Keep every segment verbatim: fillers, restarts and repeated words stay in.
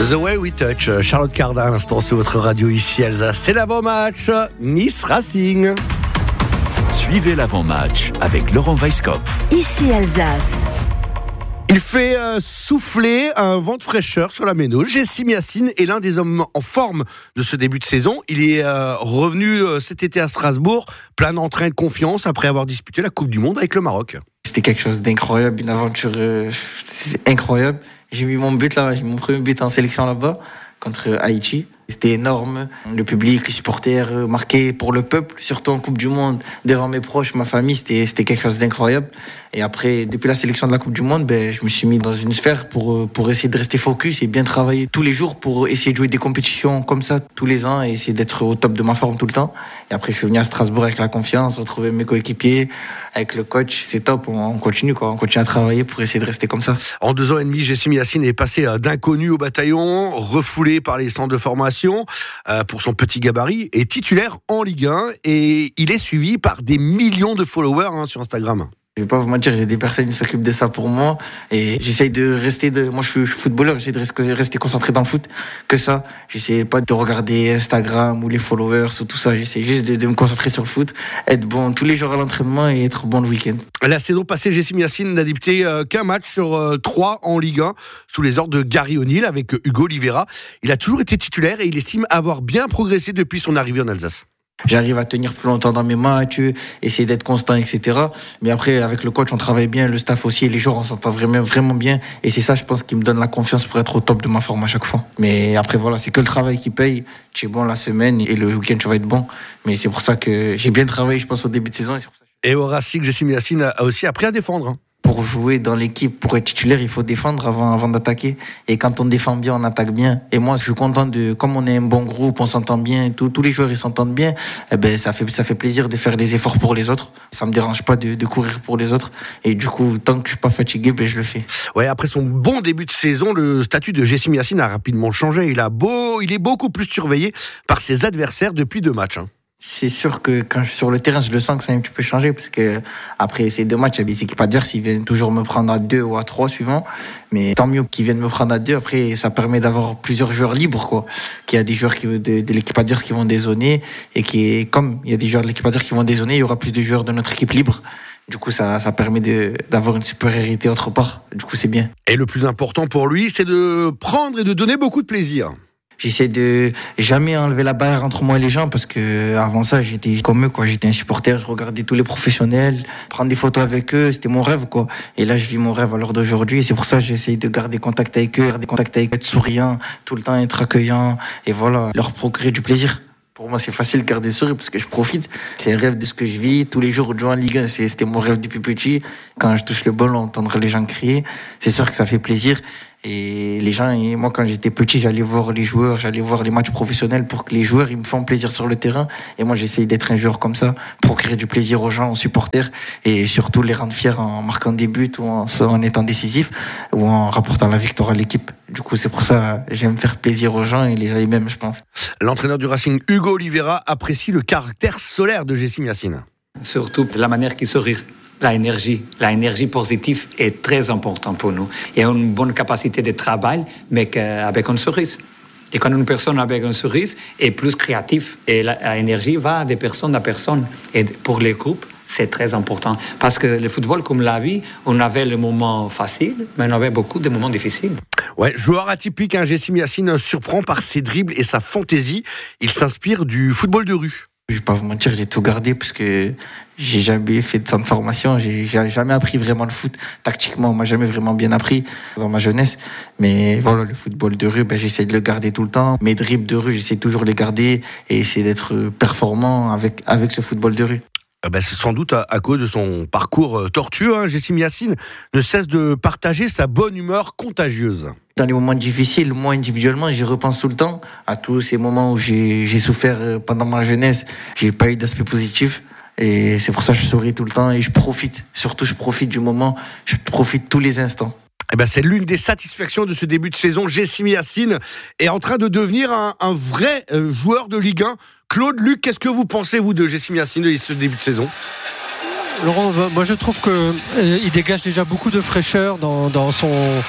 The Way We Touch, Charlotte Cardin à l'instant sur votre radio ici Alsace. C'est l'avant-match Nice Racing. Suivez l'avant-match avec Laurent Weisskopf. Ici Alsace. Il fait euh, souffler un vent de fraîcheur sur la Méno. Jessim Yacine est l'un des hommes en forme de ce début de saison. Il est euh, revenu euh, cet été à Strasbourg, plein d'entrain et de confiance après avoir disputé la Coupe du Monde avec le Maroc. C'était quelque chose d'incroyable, une aventure euh, c'est incroyable. J'ai mis mon but là, j'ai mis mon premier but en sélection là-bas contre Haïti. C'était énorme. Le public, les supporters marqués pour le peuple, surtout en Coupe du Monde, devant mes proches, ma famille, c'était, c'était quelque chose d'incroyable. Et après, depuis la sélection de la Coupe du Monde, ben, je me suis mis dans une sphère pour, pour essayer de rester focus et bien travailler tous les jours pour essayer de jouer des compétitions comme ça tous les ans et essayer d'être au top de ma forme tout le temps. Et après, je suis venu à Strasbourg avec la confiance, retrouver mes coéquipiers, avec le coach. C'est top, on continue, quoi. On continue à travailler pour essayer de rester comme ça. En deux ans et demi, Jessim Yacine est passé d'inconnu au bataillon, refoulé par les centres de formation euh, pour son petit gabarit, est titulaire en Ligue un et il est suivi par des millions de followers hein, sur Instagram. Je vais pas vous mentir, j'ai des personnes qui s'occupent de ça pour moi et j'essaye de rester de, moi je suis, je suis footballeur, j'essaie de rester concentré dans le foot, que ça. J'essaie pas de regarder Instagram ou les followers ou tout ça, j'essaie juste de, de me concentrer sur le foot, être bon tous les jours à l'entraînement et être bon le week-end. La saison passée, Jessim Yacine n'a disputé euh, qu'un match sur euh, trois en Ligue un sous les ordres de Gary O'Neill avec Hugo Oliveira. Il a toujours été titulaire et il estime avoir bien progressé depuis son arrivée en Alsace. J'arrive à tenir plus longtemps dans mes matchs, essayer d'être constant, et cetera. Mais après, avec le coach, on travaille bien, le staff aussi, et les joueurs, on s'entend vraiment, vraiment bien. Et c'est ça, je pense, qui me donne la confiance pour être au top de ma forme à chaque fois. Mais après, voilà, c'est que le travail qui paye. Tu es bon la semaine et le week-end, tu vas être bon. Mais c'est pour ça que j'ai bien travaillé, je pense, au début de saison. Et, c'est pour ça que... et au Racing, Jessim Yacine a aussi appris à défendre. Hein. Pour jouer dans l'équipe, pour être titulaire, il faut défendre avant, avant d'attaquer. Et quand on défend bien, on attaque bien. Et moi, je suis content de, comme on est un bon groupe, on s'entend bien, tout, tous les joueurs ils s'entendent bien. Eh ben, ça fait, ça fait plaisir de faire des efforts pour les autres. Ça me dérange pas de, de courir pour les autres. Et du coup, tant que je suis pas fatigué, ben, je le fais. Ouais, après son bon début de saison, le statut de Jessim Yacine a rapidement changé. Il a beau, il est beaucoup plus surveillé par ses adversaires depuis deux matchs. Hein. C'est sûr que quand je suis sur le terrain, je le sens que ça a un petit peu changé parce que après ces deux matchs, il y a des équipes adverses, ils viennent toujours me prendre à deux ou à trois suivant. Mais tant mieux qu'ils viennent me prendre à deux. Après, ça permet d'avoir plusieurs joueurs libres, quoi. Qu'il y a des joueurs qui, de, de l'équipe adverse qui vont dézoner et qui, comme il y a des joueurs de l'équipe adverse qui vont dézoner, il y aura plus de joueurs de notre équipe libre. Du coup, ça, ça permet de, d'avoir une supériorité autre part. Du coup, c'est bien. Et le plus important pour lui, c'est de prendre et de donner beaucoup de plaisir. J'essaie de jamais enlever la barrière entre moi et les gens parce que avant ça, j'étais comme eux, quoi. J'étais un supporter, je regardais tous les professionnels, prendre des photos avec eux, c'était mon rêve, quoi. Et là, je vis mon rêve à l'heure d'aujourd'hui. Et c'est pour ça que j'essaie de garder contact avec eux, garder contact avec eux, être souriant, tout le temps être accueillant et voilà, leur procurer du plaisir. Pour moi, c'est facile de garder sourire parce que je profite. C'est un rêve de ce que je vis. Tous les jours, jouer en Ligue un, c'était mon rêve depuis petit. Quand je touche le ballon, entendre les gens crier, c'est sûr que ça fait plaisir. Et les gens, et moi, quand j'étais petit, j'allais voir les joueurs, j'allais voir les matchs professionnels pour que les joueurs, ils me font plaisir sur le terrain. Et moi, j'essaye d'être un joueur comme ça, pour créer du plaisir aux gens, aux supporters, et surtout les rendre fiers en marquant des buts ou en, en étant décisif, ou en rapportant la victoire à l'équipe. Du coup, c'est pour ça que j'aime faire plaisir aux gens et les gens ils m'aiment, je pense. L'entraîneur du Racing, Hugo Oliveira, apprécie le caractère solaire de Jessim Yacine. Surtout la manière qu'il sourit. La énergie, la énergie positive est très importante pour nous. Il y a une bonne capacité de travail, mais avec un sourire. Et quand une personne avec un sourire est plus créative, et la énergie va de personne à personne. Et pour les groupes, c'est très important. Parce que le football, comme la vie, on avait le moment facile, mais on avait beaucoup de moments difficiles. Ouais, joueur atypique, hein, Jessim Yacine surprend par ses dribbles et sa fantaisie. Il s'inspire du football de rue. Je vais pas vous mentir, j'ai tout gardé parce que j'ai jamais fait de centre de formation, j'ai, j'ai jamais appris vraiment le foot. Tactiquement, on m'a jamais vraiment bien appris dans ma jeunesse. Mais voilà, le football de rue, ben, j'essaie de le garder tout le temps. Mes dribbles de rue, j'essaie toujours de les garder et essayer d'être performant avec, avec ce football de rue. Ben, c'est sans doute à, à cause de son parcours tortueux. Hein. Jessim Yacine ne cesse de partager sa bonne humeur contagieuse. Dans les moments difficiles, moi individuellement, j'y repense tout le temps à tous ces moments où j'ai, j'ai souffert pendant ma jeunesse. J'ai pas eu d'aspect positif et c'est pour ça que je souris tout le temps et je profite. Surtout, je profite du moment, je profite tous les instants. Eh ben, c'est l'une des satisfactions de ce début de saison. Jessim Yacine est en train de devenir un, un vrai euh, joueur de Ligue un. Claude, Luc, qu'est-ce que vous pensez, vous, de Jessim Yacine de ce début de saison ? Laurent, moi je trouve qu'il euh, dégage déjà beaucoup de fraîcheur dans, dans son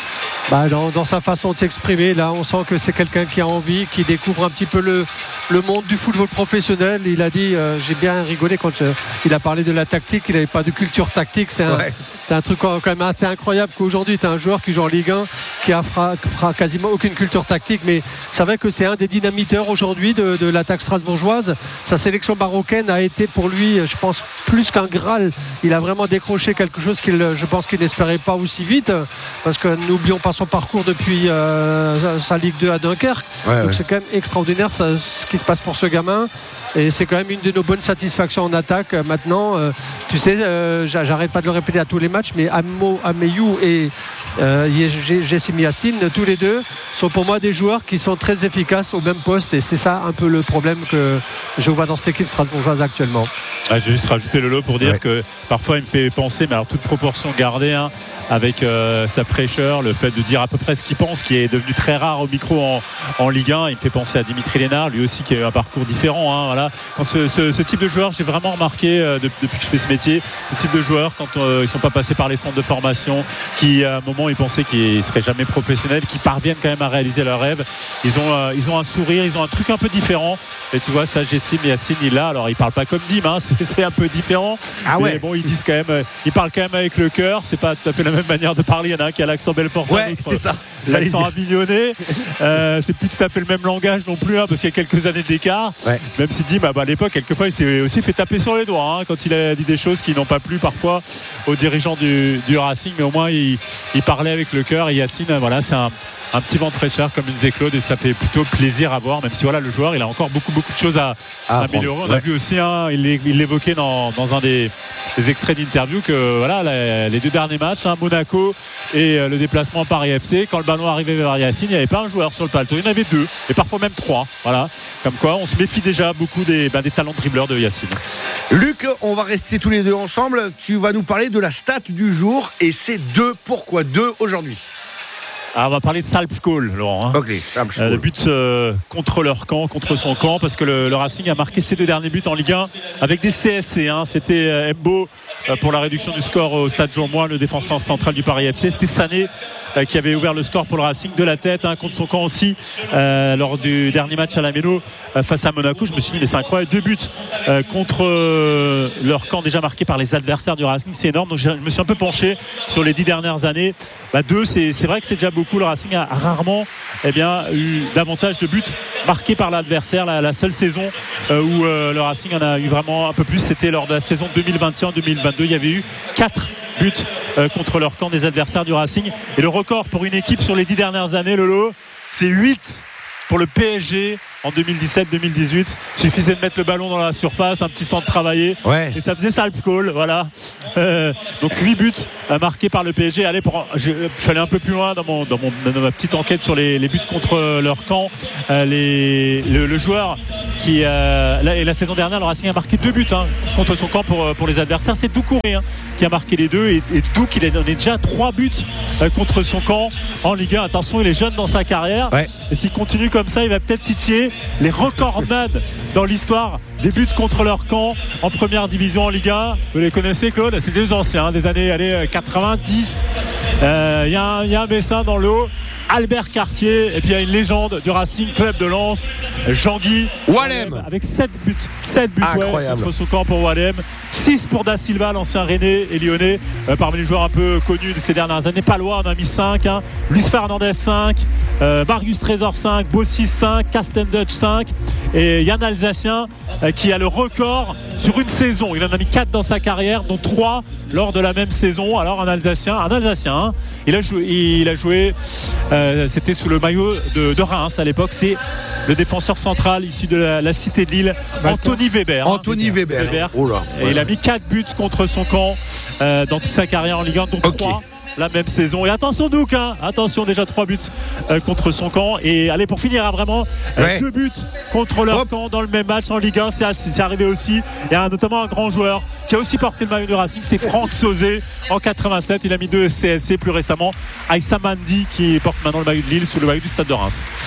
Bah, dans, dans sa façon de s'exprimer, là, on sent que c'est quelqu'un qui a envie, qui découvre un petit peu le, le monde du football professionnel. Il a dit, euh, j'ai bien rigolé quand euh, il a parlé de la tactique. Il n'avait pas de culture tactique. C'est un, ouais. c'est un truc quand même assez incroyable qu'aujourd'hui, tu as un joueur qui joue en Ligue un qui a fera, fera quasiment aucune culture tactique. Mais c'est vrai que c'est un des dynamiteurs aujourd'hui de, de l'attaque strasbourgeoise. Sa sélection marocaine a été pour lui, je pense, plus qu'un Graal. Il a vraiment décroché quelque chose qu'il, je pense qu'il n'espérait pas aussi vite. Parce que n'oublions pas son parcours depuis euh, sa Ligue deux à Dunkerque. Ouais, donc ouais. c'est quand même extraordinaire ça, ce qui se passe pour ce gamin. Et c'est quand même une de nos bonnes satisfactions en attaque. Maintenant, euh, tu sais, euh, j'arrête pas de le répéter à tous les matchs, mais Amo Ameyou et euh, Jessim Yassine, tous les deux, sont pour moi des joueurs qui sont très efficaces au même poste. Et c'est ça un peu le problème que je vois dans cette équipe strasbourgeoise actuellement. Ah, j'ai juste rajouté Lolo pour dire ouais. que parfois il me fait penser, mais alors toute proportion gardée, hein, avec euh, sa fraîcheur, le fait de dire à peu près ce qu'il pense, qui est devenu très rare au micro en, en Ligue un. Il me fait penser à Dimitri Lénard, lui aussi qui a eu un parcours différent. Hein, voilà. Quand ce, ce, ce type de joueur, j'ai vraiment remarqué euh, depuis, depuis que je fais ce métier, ce type de joueurs, quand euh, ils ne sont pas passés par les centres de formation, qui à un moment ils pensaient qu'ils ne seraient jamais professionnels, qui parviennent quand même à réaliser leurs rêves. Ils ont, euh, ils ont un sourire, ils ont un truc un peu différent. Et tu vois, ça, Jessim Yassine, il l'a. Alors, il parle pas comme Dim, hein, c'est, c'est un peu différent. Ah ouais. Mais bon, ils disent quand même, ils parlent quand même avec le cœur. C'est pas tout à fait la même manière de parler. Il y en a un qui a l'accent belfortain, ouais, c'est ça. L'accent avignonné. Euh, c'est plus tout à fait le même langage non plus, hein, parce qu'il y a quelques années d'écart. Ouais. Même si Dim, bah, bah, à l'époque, quelquefois, il s'était aussi fait taper sur les doigts, hein, quand il a dit des choses qui n'ont pas plu parfois aux dirigeants du, du Racing. Mais au moins, il, il parlait avec le cœur. Et Yassine, voilà, c'est un. un petit vent de fraîcheur comme une disait Claude, et ça fait plutôt plaisir à voir, même si voilà, le joueur il a encore beaucoup beaucoup de choses à, à améliorer. On ouais. a vu aussi hein, il, il l'évoquait dans, dans un des, des extraits d'interview que voilà, les, les deux derniers matchs hein, Monaco et euh, le déplacement Paris F C, quand le ballon arrivait vers Yassine, il n'y avait pas un joueur sur le plateau, il y en avait deux et parfois même trois. Voilà, comme quoi on se méfie déjà beaucoup des, ben, des talents dribbleurs de Yassine. Luc, on va rester tous les deux ensemble. Tu vas nous parler de la stat du jour, et c'est deux. Pourquoi deux aujourd'hui? Alors on va parler de Salpskål, Laurent. Hein. Okay, euh, le but euh, contre leur camp, contre son camp, parce que le, le Racing a marqué ses deux derniers buts en Ligue un avec des C S C. Hein. C'était euh, Mbo euh, pour la réduction du score au Stade Jean-Moin, le défenseur central du Paris F C. C'était Sané euh, qui avait ouvert le score pour le Racing de la tête, hein, contre son camp aussi, euh, lors du dernier match à la Méno euh, face à Monaco. Je me suis dit, mais c'est incroyable, deux buts euh, contre euh, leur camp déjà marqués par les adversaires du Racing, c'est énorme. Donc je me suis un peu penché sur les dix dernières années. Bah, deux, c'est, c'est vrai que c'est déjà beaucoup. Le Racing a rarement eh bien, eu davantage de buts marqués par l'adversaire. La, la seule saison euh, où euh, le Racing en a eu vraiment un peu plus, c'était lors de la saison deux mille vingt et un deux mille vingt-deux. Il y avait eu quatre buts euh, contre leur camp des adversaires du Racing. Et le record pour une équipe sur les dix dernières années, Lolo, c'est huit pour le P S G en deux mille dix-sept deux mille dix-huit. Il suffisait de mettre le ballon dans la surface, un petit centre travaillé, ouais. et ça faisait Salpskål, voilà. Euh, donc huit buts euh, marqués par le P S G. Allez, pour, je, je suis allé un peu plus loin dans, mon, dans, mon, dans ma petite enquête sur les, les buts contre leur camp. Euh, les, le, le joueur qui euh, la, et la saison dernière, le Racing a marqué deux buts hein, contre son camp pour, pour les adversaires. C'est Doucouré hein, qui a marqué les deux, et, et Douk il a donné déjà trois buts euh, contre son camp en Ligue un. Attention, il est jeune dans sa carrière, ouais. et s'il continue comme ça, il va peut-être titiller les recordman dans l'histoire des buts contre leur camp en première division en Ligue un. Vous les connaissez, Claude? C'est des anciens, des années allez, quatre-vingt-dix. Il euh, y, y a un Messin dans l'eau, Albert Cartier, et puis il y a une légende du Racing Club de Lens, Jean-Guy Wallem, avec sept buts, sept buts ouais, contre son camp pour Wallem, six pour Da Silva, l'ancien Rennais et Lyonnais, euh, parmi les joueurs un peu connus de ces dernières années. Palois on a mis cinq, hein. Luis Fernandez cinq, euh, Marius Trésor cinq, Bossis cinq, Casten Dutch cinq, et Yann Alsacien euh, qui a le record sur une saison. Il en a mis quatre dans sa carrière, dont trois lors de la même saison. Alors un Alsacien, un Alsacien, hein, il a joué, il a joué euh, c'était sous le maillot de, de Reims à l'époque. C'est le défenseur central issu de la, la cité de Lille, Anthony Weber. Anthony hein, Weber. Weber. Oh là, et ouais. Il a mis quatre buts contre son camp euh, dans toute sa carrière en Ligue un, dont okay. trois la même saison. Et attention Douk, hein, attention, déjà trois buts euh, contre son camp. Et allez, pour finir, hein, vraiment euh, ouais. deux buts contre leur Hop. camp dans le même match en Ligue un. C'est, c'est arrivé aussi. Il y a notamment un grand joueur qui a aussi porté le maillot du Racing, c'est Franck Sauzé en quatre-vingt-sept. Il a mis deux C S C plus récemment. Aïssa Mandi qui porte maintenant le maillot de Lille sous le maillot du Stade de Reims. Voilà.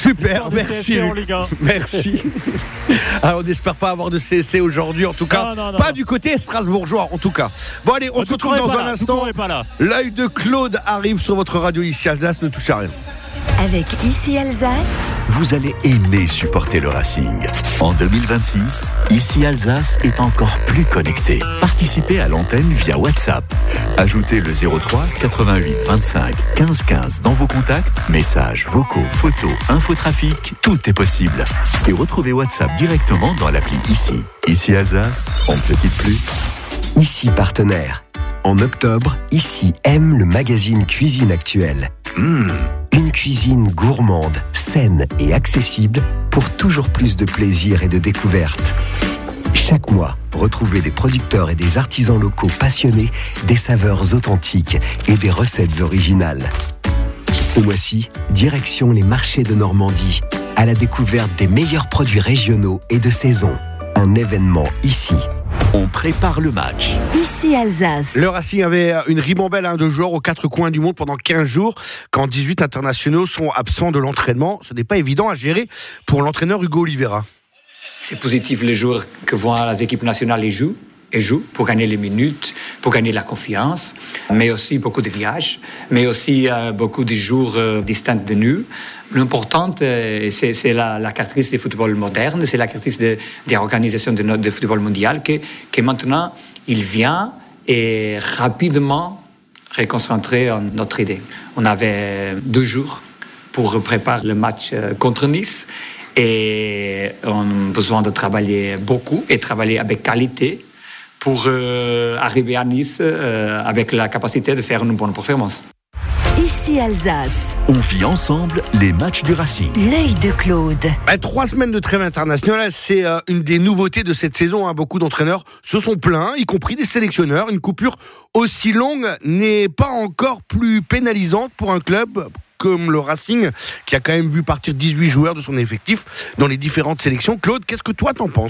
Super, merci. C S C en Ligue un. Merci. Alors, on n'espère pas avoir de C S C aujourd'hui, en tout cas. Non, non, non, pas non. du côté strasbourgeois, en tout cas. Bon, allez, on Oh, se retrouve dans un là, instant. Est pas là. L'œil de Claude arrive sur votre radio ici Alsace, ne touche à rien. Avec Ici Alsace, Vous allez aimer supporter le Racing. En deux mille vingt-six, Ici Alsace est encore plus connecté. Participez à l'antenne via WhatsApp. Ajoutez le zéro trois quatre-vingt-huit vingt-cinq quinze quinze dans vos contacts. Messages, vocaux, photos, infotrafic, tout est possible. Et retrouvez WhatsApp directement dans l'appli Ici. Ici Alsace, on ne se quitte plus. Ici partenaire. En octobre, Ici aime le magazine Cuisine Actuelle. Mmh, une cuisine gourmande, saine et accessible pour toujours plus de plaisir et de découverte. Chaque mois, retrouvez des producteurs et des artisans locaux passionnés, des saveurs authentiques et des recettes originales. Ce mois-ci, direction les marchés de Normandie, à la découverte des meilleurs produits régionaux et de saison. Un événement ici. On prépare le match. Ici Alsace. Le Racing avait une ribambelle hein, de joueurs aux quatre coins du monde pendant quinze jours, quand dix-huit internationaux sont absents de l'entraînement. Ce n'est pas évident à gérer pour l'entraîneur Hugo Oliveira. C'est positif les joueurs que voient les équipes nationales et jouent. et jouent pour gagner les minutes, pour gagner la confiance, mais aussi beaucoup de voyages, mais aussi euh, beaucoup de jours euh, distincts de nous. L'important, euh, c'est, c'est la, la caractéristique du football moderne, c'est la caractéristique de, de l'organisation de notre de football mondial, que, que maintenant, il vient et rapidement reconcentrer en notre idée. On avait deux jours pour préparer le match contre Nice, et on a besoin de travailler beaucoup et travailler avec qualité pour euh, arriver à Nice euh, avec la capacité de faire une bonne performance. Ici Alsace. On vit ensemble les matchs du Racing. L'œil de Claude. Bah, trois semaines de trêve internationale, c'est euh, une des nouveautés de cette saison. Hein. Beaucoup d'entraîneurs se sont plaints, y compris des sélectionneurs. Une coupure aussi longue n'est pas encore plus pénalisante pour un club comme le Racing, qui a quand même vu partir dix-huit joueurs de son effectif dans les différentes sélections. Claude, qu'est-ce que toi t'en penses ?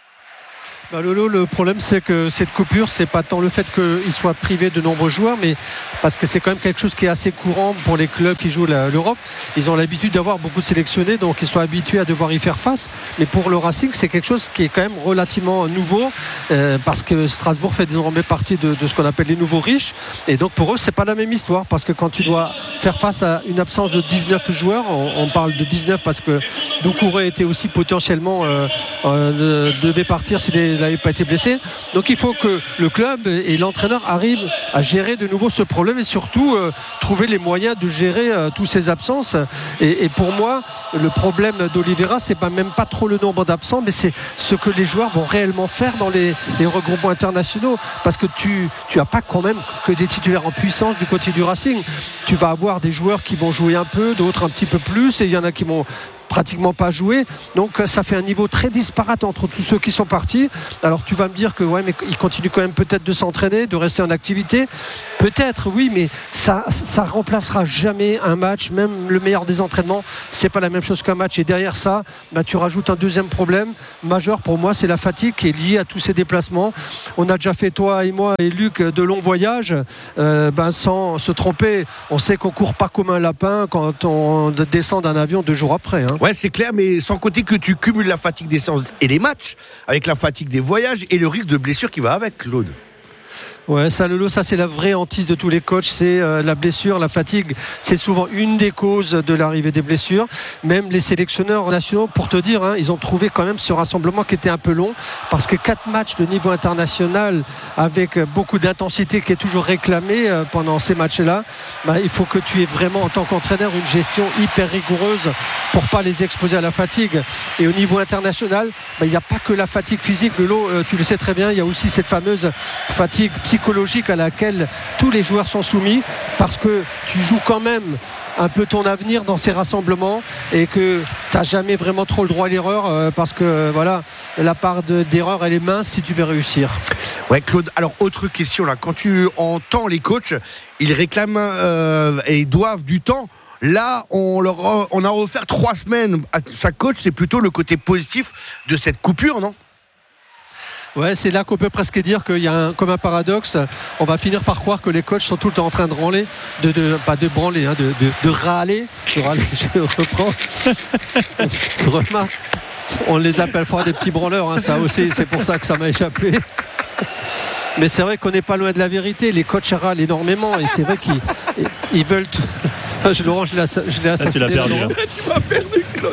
Bah Lolo, le problème c'est que cette coupure, c'est pas tant le fait qu'ils soient privés de nombreux joueurs, mais parce que c'est quand même quelque chose qui est assez courant pour les clubs qui jouent la, l'Europe. Ils ont l'habitude d'avoir beaucoup de sélectionnés, donc ils sont habitués à devoir y faire face. Mais pour le Racing, c'est quelque chose qui est quand même relativement nouveau, euh, parce que Strasbourg fait désormais partie de, de ce qu'on appelle les nouveaux riches. Et donc pour eux, c'est pas la même histoire, parce que quand tu dois faire face à une absence de dix-neuf joueurs, on, on parle de dix-neuf parce que Doucouré était aussi potentiellement euh, euh, devait partir s'il est n'avait pas été blessé. Donc il faut que le club et l'entraîneur arrivent à gérer de nouveau ce problème et surtout euh, trouver les moyens de gérer euh, toutes ces absences. Et, et pour moi, le problème d'Oliveira, c'est pas même pas trop le nombre d'absents, mais c'est ce que les joueurs vont réellement faire dans les, les regroupements internationaux. Parce que tu tu as pas quand même que des titulaires en puissance du côté du Racing. Tu vas avoir des joueurs qui vont jouer un peu, d'autres un petit peu plus, et il y en a qui vont pratiquement pas joué, donc ça fait un niveau très disparate entre tous ceux qui sont partis. Alors tu vas me dire que ouais, mais ils continuent quand même peut-être de s'entraîner, de rester en activité, peut-être oui, mais ça ça remplacera jamais un match. Même le meilleur des entraînements, c'est pas la même chose qu'un match. Et derrière ça, bah, tu rajoutes un deuxième problème majeur pour moi, c'est la fatigue qui est liée à tous ces déplacements. On a déjà fait, toi et moi et Luc, de longs voyages, euh, bah, sans se tromper. On sait qu'on court pas comme un lapin quand on descend d'un avion deux jours après, hein. Ouais, c'est clair, mais sans compter que tu cumules la fatigue des séances et les matchs avec la fatigue des voyages et le risque de blessure qui va avec, Claude. Ouais, ça Lolo, ça c'est la vraie hantise de tous les coachs, c'est euh, la blessure, la fatigue, c'est souvent une des causes de l'arrivée des blessures. Même les sélectionneurs nationaux, pour te dire, hein, ils ont trouvé quand même ce rassemblement qui était un peu long, parce que quatre matchs de niveau international avec beaucoup d'intensité qui est toujours réclamée euh, pendant ces matchs-là, bah, il faut que tu aies vraiment en tant qu'entraîneur une gestion hyper rigoureuse pour pas les exposer à la fatigue. Et au niveau international, bah, il n'y a pas que la fatigue physique, Lolo, euh, tu le sais très bien, il y a aussi cette fameuse fatigue psychologique psychologique à laquelle tous les joueurs sont soumis, parce que tu joues quand même un peu ton avenir dans ces rassemblements et que tu n'as jamais vraiment trop le droit à l'erreur, euh, parce que voilà, la part de, d'erreur elle est mince si tu veux réussir. Ouais, Claude, alors autre question là, quand tu entends les coachs, ils réclament euh, et doivent du temps. Là, on, leur a, on a offert trois semaines à chaque coach, c'est plutôt le côté positif de cette coupure, non ? Ouais, c'est là qu'on peut presque dire qu'il y a un, comme un paradoxe. On va finir par croire que les coachs sont tout le temps en train de branler, de, de pas de branler, hein, de, de, de râler. De râler, je reprends. Se remarque. On les appelle fois des petits branleurs, hein, ça aussi, c'est pour ça que ça m'a échappé. Mais c'est vrai qu'on n'est pas loin de la vérité. Les coachs râlent énormément et c'est vrai qu'ils ils veulent. Tout... Je, Laurent, je l'ai, je l'ai assassiné. Ah, tu l'as perdu. Hein. Tu m'as perdu, Claude.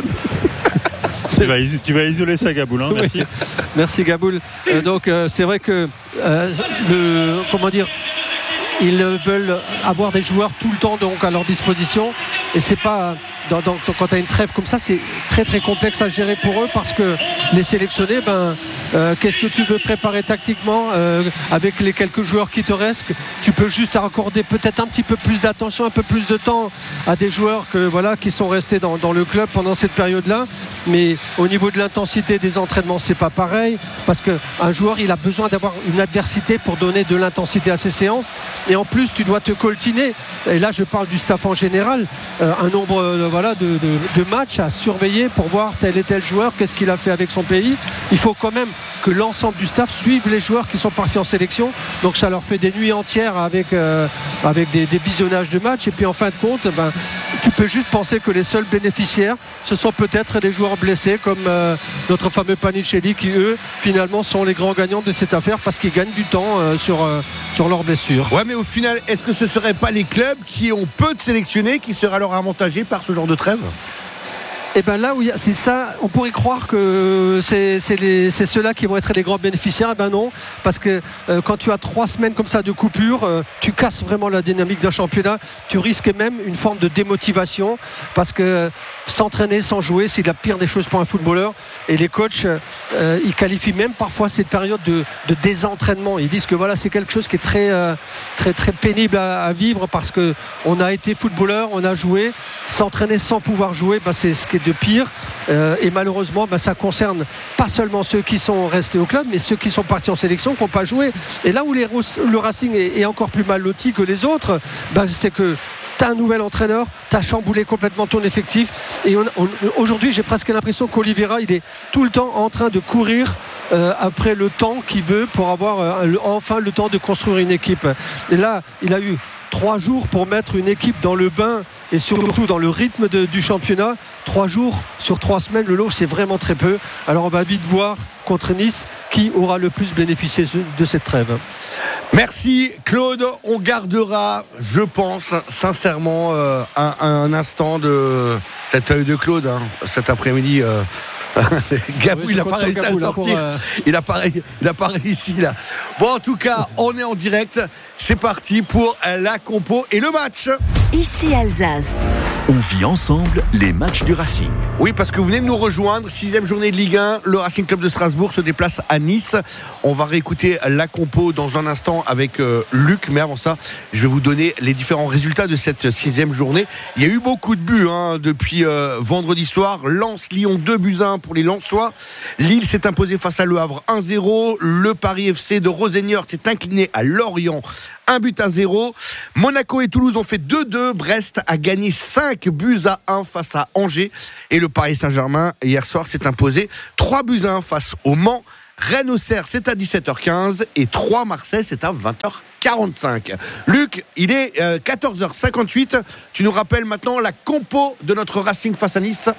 Tu vas, tu vas isoler ça, Gaboul. Hein, merci. Oui. Merci, Gaboul. Euh, donc, euh, c'est vrai que euh, le, comment dire, ils veulent avoir des joueurs tout le temps donc à leur disposition. Et c'est pas. Dans, dans, quand tu as une trêve comme ça, c'est très très complexe à gérer pour eux parce que les sélectionnés, ben, euh, qu'est-ce que tu veux préparer tactiquement euh, avec les quelques joueurs qui te restent? Tu peux juste accorder peut-être un petit peu plus d'attention, un peu plus de temps à des joueurs que, voilà, qui sont restés dans, dans le club pendant cette période-là. Mais au niveau de l'intensité des entraînements, c'est pas pareil parce qu'un joueur, il a besoin d'avoir une adversité pour donner de l'intensité à ses séances. Et en plus, tu dois te coltiner. Et là, je parle du staff en général. Euh, un nombre euh, voilà, de, de, de matchs à surveiller pour voir tel et tel joueur, qu'est-ce qu'il a fait avec son pays. Il faut quand même que l'ensemble du staff suive les joueurs qui sont partis en sélection. Donc ça leur fait des nuits entières avec, euh, avec des, des visionnages de matchs. Et puis en fin de compte, ben, tu peux juste penser que les seuls bénéficiaires, ce sont peut-être des joueurs blessés comme euh, notre fameux Panicelli qui, eux, finalement, sont les grands gagnants de cette affaire parce qu'ils gagnent du temps euh, sur, euh, sur leurs blessures. Ouais, mais au final, est-ce que ce ne seraient pas les clubs qui ont peu de sélectionnés qui seraient alors avantagés par ce genre de trêve? Et bien là où il y a, c'est ça, on pourrait croire que c'est, c'est, les, c'est ceux-là qui vont être les grands bénéficiaires. Et ben non, parce que euh, quand tu as trois semaines comme ça de coupure, euh, tu casses vraiment la dynamique d'un championnat. Tu risques même une forme de démotivation parce que euh, s'entraîner sans jouer, c'est la pire des choses pour un footballeur. Et les coachs, euh, ils qualifient même parfois cette période de, de désentraînement. Ils disent que voilà, c'est quelque chose qui est très, euh, très, très pénible à, à vivre parce que on a été footballeur, on a joué, s'entraîner sans pouvoir jouer, ben c'est ce qui est de pire euh, et malheureusement ben, ça concerne pas seulement ceux qui sont restés au club mais ceux qui sont partis en sélection qui n'ont pas joué. Et là où les, le Racing est, est encore plus mal loti que les autres, ben, c'est que tu as un nouvel entraîneur, tu as chamboulé complètement ton effectif et on, on, aujourd'hui j'ai presque l'impression qu'Oliveira il est tout le temps en train de courir euh, après le temps qu'il veut pour avoir euh, enfin le temps de construire une équipe. Et là il a eu trois jours pour mettre une équipe dans le bain et surtout dans le rythme de, du championnat. Trois jours sur trois semaines, le lot c'est vraiment très peu. Alors on va vite voir contre Nice qui aura le plus bénéficié de cette trêve. Merci Claude, on gardera, je pense sincèrement, euh, un, un instant de cet œil de Claude hein, cet après-midi. Euh... Gabou, oui, il n'a pas réussi à le sortir. Pour, euh... Il n'a pas, il a pas réussi là. Bon, en tout cas, on est en direct. C'est parti pour la compo et le match. Ici Alsace. On vit ensemble les matchs du Racing. Oui, parce que vous venez de nous rejoindre. Sixième journée de Ligue un. Le Racing Club de Strasbourg se déplace à Nice. On va réécouter la compo dans un instant avec euh, Luc. Mais avant ça, je vais vous donner les différents résultats de cette sixième journée. Il y a eu beaucoup de buts hein, depuis euh, vendredi soir. Lens-Lyon deux buts à un pour les Lensois. Lille s'est imposé face à Le Havre un zéro. Le Paris F C de Rosenior s'est incliné à Lorient un but à zéro. Monaco et Toulouse ont fait deux deux. Brest a gagné cinq buts à un face à Angers. Et le Paris Saint-Germain, hier soir, s'est imposé trois buts à un face au Mans. Rennes-Auxerre, c'est à dix-sept heures quinze. Et trois Marseille, c'est à vingt heures quarante-cinq. Luc, il est euh, quatorze heures cinquante-huit. Tu nous rappelles maintenant la compo de notre Racing face à Nice.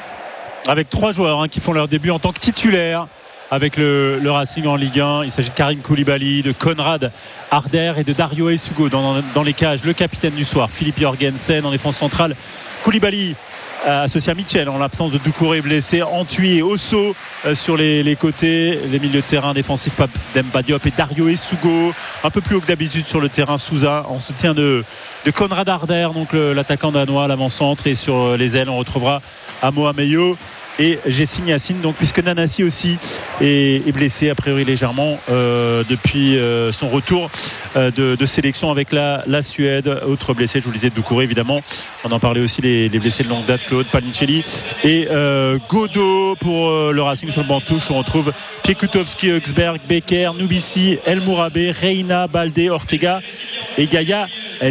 Avec trois joueurs hein, qui font leur début en tant que titulaires avec le, le Racing en Ligue un. Il s'agit de Karim Koulibaly, de Konrad Harder et de Dario Essugo dans, dans les cages. Le capitaine du soir, Philippe Jorgensen en défense centrale. Koulibaly euh, associé à Mitchell en l'absence de Doucouré blessé. Antui et Osso euh, sur les, les côtés. Les milieux de terrain défensifs Demba Diop et Dario Essugo. Un peu plus haut que d'habitude sur le terrain Souza en soutien de, de Konrad Harder, donc le, l'attaquant danois, l'avant-centre. Et sur les ailes, on retrouvera Amo Ameyo et Jessin Yacine, donc puisque Nanasi aussi est, est blessé a priori légèrement euh, depuis euh, son retour euh, de, de sélection avec la, la Suède. Autre blessé, je vous le disais, Doucouré évidemment, on en parlait aussi, les, les blessés de longue date, Claude Panicelli et euh, Godot pour euh, le Racing. Sur le banc de touche on retrouve Piekutowski, Huxberg, Becker, Nubici, El Mourabé, Reina, Baldé, Ortega et Gaïa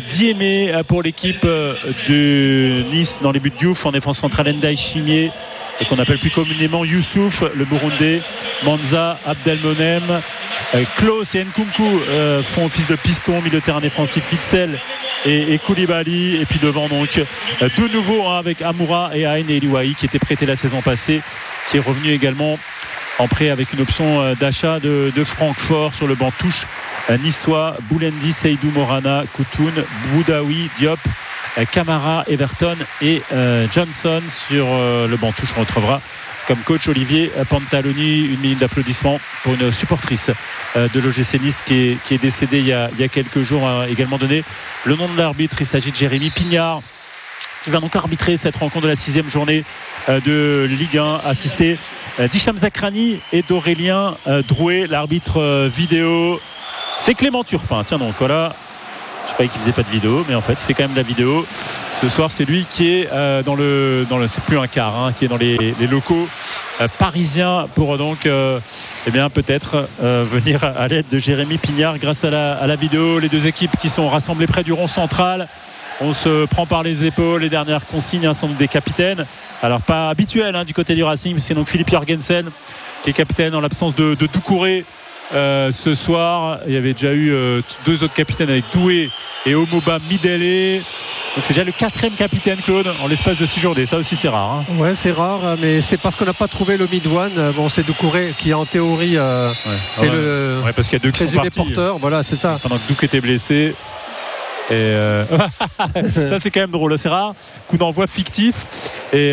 Diémé pour l'équipe de Nice. Dans les buts de Diouf en défense centrale, Ndiaye Chimier qu'on appelle plus communément Youssouf, le Burundais, Manza, Abdelmonem, euh, Klaus et Nkunku euh, font office de piston, milieu de terrain défensif, Witsel et, et Koulibaly, et puis devant donc euh, deux nouveaux hein, avec Amoura et Aïn Eliwahi qui étaient prêtés la saison passée, qui est revenu également en prêt avec une option euh, d'achat de, de Francfort. Sur le banc touche euh, niçois, Boulendi, Seydou Morana, Koutoun, Boudaoui, Diop, euh, Camara, Everton et euh, Johnson. Sur euh, le banc touche, on retrouvera comme coach Olivier Pantaloni. Une minute d'applaudissement pour une supportrice euh, de l'O G C Nice qui est, qui est décédée il y, a, il y a quelques jours. A également donné le nom de l'arbitre, il s'agit de Jérémy Pignard, qui va donc arbitrer cette rencontre de la sixième journée euh, de Ligue un, assisté euh, d'Hicham Zakrani et d'Aurélien euh, Drouet. L'arbitre euh, vidéo, c'est Clément Turpin. Tiens donc, voilà, je croyais qu'il faisait pas de vidéo, mais en fait il fait quand même de la vidéo. Ce soir, c'est lui qui est euh, dans le, dans le, c'est plus un quart, hein, qui est dans les, les locaux euh, parisiens pour donc, euh, eh bien peut-être euh, venir à l'aide de Jérémy Pignard grâce à la, à la vidéo. Les deux équipes qui sont rassemblées près du rond central. On se prend par les épaules. Les dernières consignes hein, sont des capitaines. Alors pas habituel hein, du côté du Racing, c'est donc Philippe Jorgensen qui est capitaine en l'absence de, de Doucouré. Euh, ce soir, il y avait déjà eu euh, deux autres capitaines avec Doué et Omoba Midele. Donc c'est déjà le quatrième capitaine, Claude, en l'espace de six journées. Ça aussi c'est rare. Hein. Ouais, c'est rare, mais c'est parce qu'on n'a pas trouvé le mid-one. Bon, c'est Doucouré qui en théorie euh, ouais. est ouais. le ouais, parce qu'il y a deux qui sont partis. Porteurs. Voilà, c'est ça. Pendant que Douk était blessé. Et euh... ça c'est quand même drôle, c'est rare. Coup d'envoi fictif. Et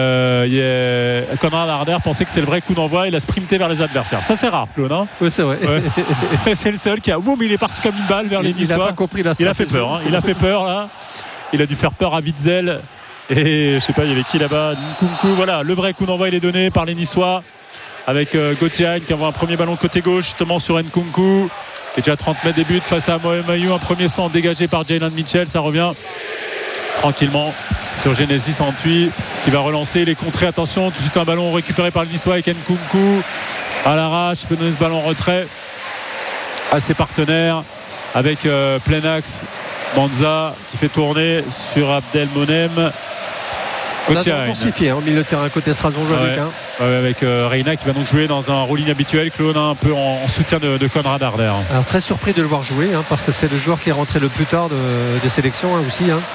euh, a... Conrad Harder pensait que c'était le vrai coup d'envoi. Il a sprinté vers les adversaires. Ça c'est rare, Claude. Hein oui, c'est vrai. Ouais. C'est le seul qui a. Oh, mais il est parti comme une balle vers les Niçois. Il a pas compris la stratégie. Il a fait peur. Hein. Il a fait peur là. Il a dû faire peur à Witzel. Et je sais pas, il y avait qui là-bas. Nkunku. Voilà, le vrai coup d'envoi il est donné par les Niçois avec euh, Gauthier qui envoie un premier ballon côté gauche justement sur Nkunku, qui est déjà à trente mètres des buts face à Mohamed Mayou. Un premier centre dégagé par Jalen Mitchell. Ça revient tranquillement sur Genesis Antui qui va relancer les contrées. Attention, tout de suite un ballon récupéré par le Niçois avec Nkunku à l'arrache. Il peut donner ce ballon en retrait à ses partenaires avec euh, plein axe Manza qui fait tourner sur Abdelmonem. On a intensifié en milieu de terrain côté Strasbourgeois. Ouais, avec, hein. ouais, avec euh, Reina qui va donc jouer dans un rôle inhabituel. Claude un peu en, en soutien de, de Conrad Harder. Alors très surpris de le voir jouer hein, parce que c'est le joueur qui est rentré le plus tard de, de sélection hein, aussi. Hein.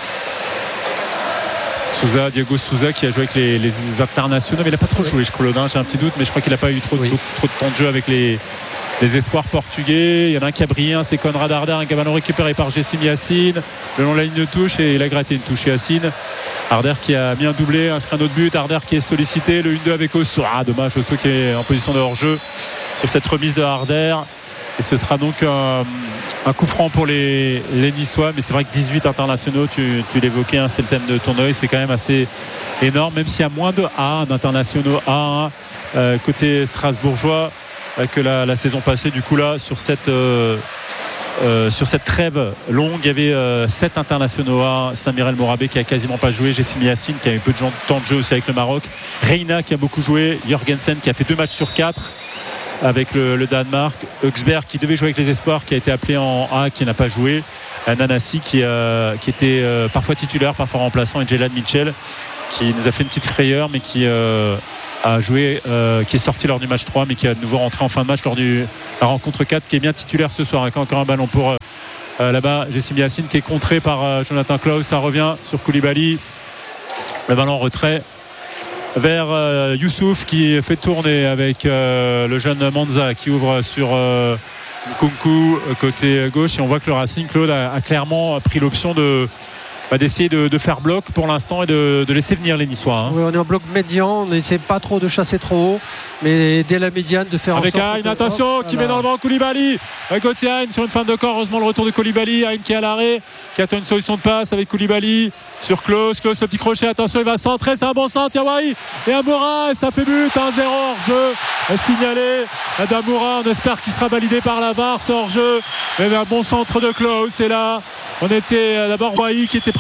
Souza, Diego Souza qui a joué avec les, les internationaux, mais il n'a pas trop joué, je crois, Claude. J'ai un petit doute, mais je crois qu'il n'a pas eu trop, oui. trop, trop de temps de jeu avec les, les espoirs portugais. Il y en a un qui a brillé, c'est Conrad Harder, un ballon récupéré par Jessim Yassine le long de la ligne de touche et il a gratté une touche. Yassine Harder qui a mis un doublé, inscrit un autre but. Harder qui est sollicité, le un deux avec Osso. Ah, dommage, Osso qui est en position de hors-jeu sur cette remise de Harder. Et ce sera donc un, un coup franc pour les, les Niçois. Mais c'est vrai que dix-huit internationaux, tu, tu l'évoquais, hein, c'était le thème de ton œil, c'est quand même assez énorme, même s'il y a moins de A d'internationaux A un euh, côté strasbourgeois euh, que la, la saison passée. Du coup là, sur cette, euh, euh, sur cette trêve longue, il y avait euh, sept internationaux A un. Samir El Morabé qui a quasiment pas joué, Jessim Yassine qui a eu peu de temps de jeu aussi avec le Maroc, Reina qui a beaucoup joué, Jorgensen qui a fait deux matchs sur quatre avec le, le Danemark, Huxberg qui devait jouer avec les espoirs qui a été appelé en A qui n'a pas joué, Nanassi qui, euh, qui était euh, parfois titulaire, parfois remplaçant, et Jalen Mitchell qui nous a fait une petite frayeur mais qui euh, a joué, euh, qui est sorti lors du match trois mais qui a de nouveau rentré en fin de match lors de la rencontre quatre, qui est bien titulaire ce soir avec encore un ballon pour euh, là-bas Jessim Yassine qui est contré par euh, Jonathan Klaus. Ça revient sur Koulibaly, le ballon en retrait vers euh, Youssouf qui fait tourner avec euh, le jeune Manza qui ouvre sur euh, Nkunku côté gauche, et on voit que le Racing, Claude, a, a clairement pris l'option de bah, d'essayer de, de faire bloc pour l'instant et de, de laisser venir les Niçois. Hein. Oui, on est en bloc médian, on n'essaie pas trop de chasser trop haut, mais dès la médiane de faire avec en sorte Aïn, attention, qui voilà. met dans le vent Koulibaly, Gauthier Aïn sur une fin de corps. Heureusement le retour de Koulibaly, Aïn qui est à l'arrêt, qui attend une solution de passe avec Koulibaly sur Klaus, Klaus le petit crochet, attention il va centrer, c'est un bon centre, Yawahi et Amoura, et ça fait but, un zéro hors-jeu signalé d'Amoura. On espère qu'il sera validé par la V A R ce hors-jeu, mais un bon centre de Klaus. Et là on était d'abord Wahi qui était prêt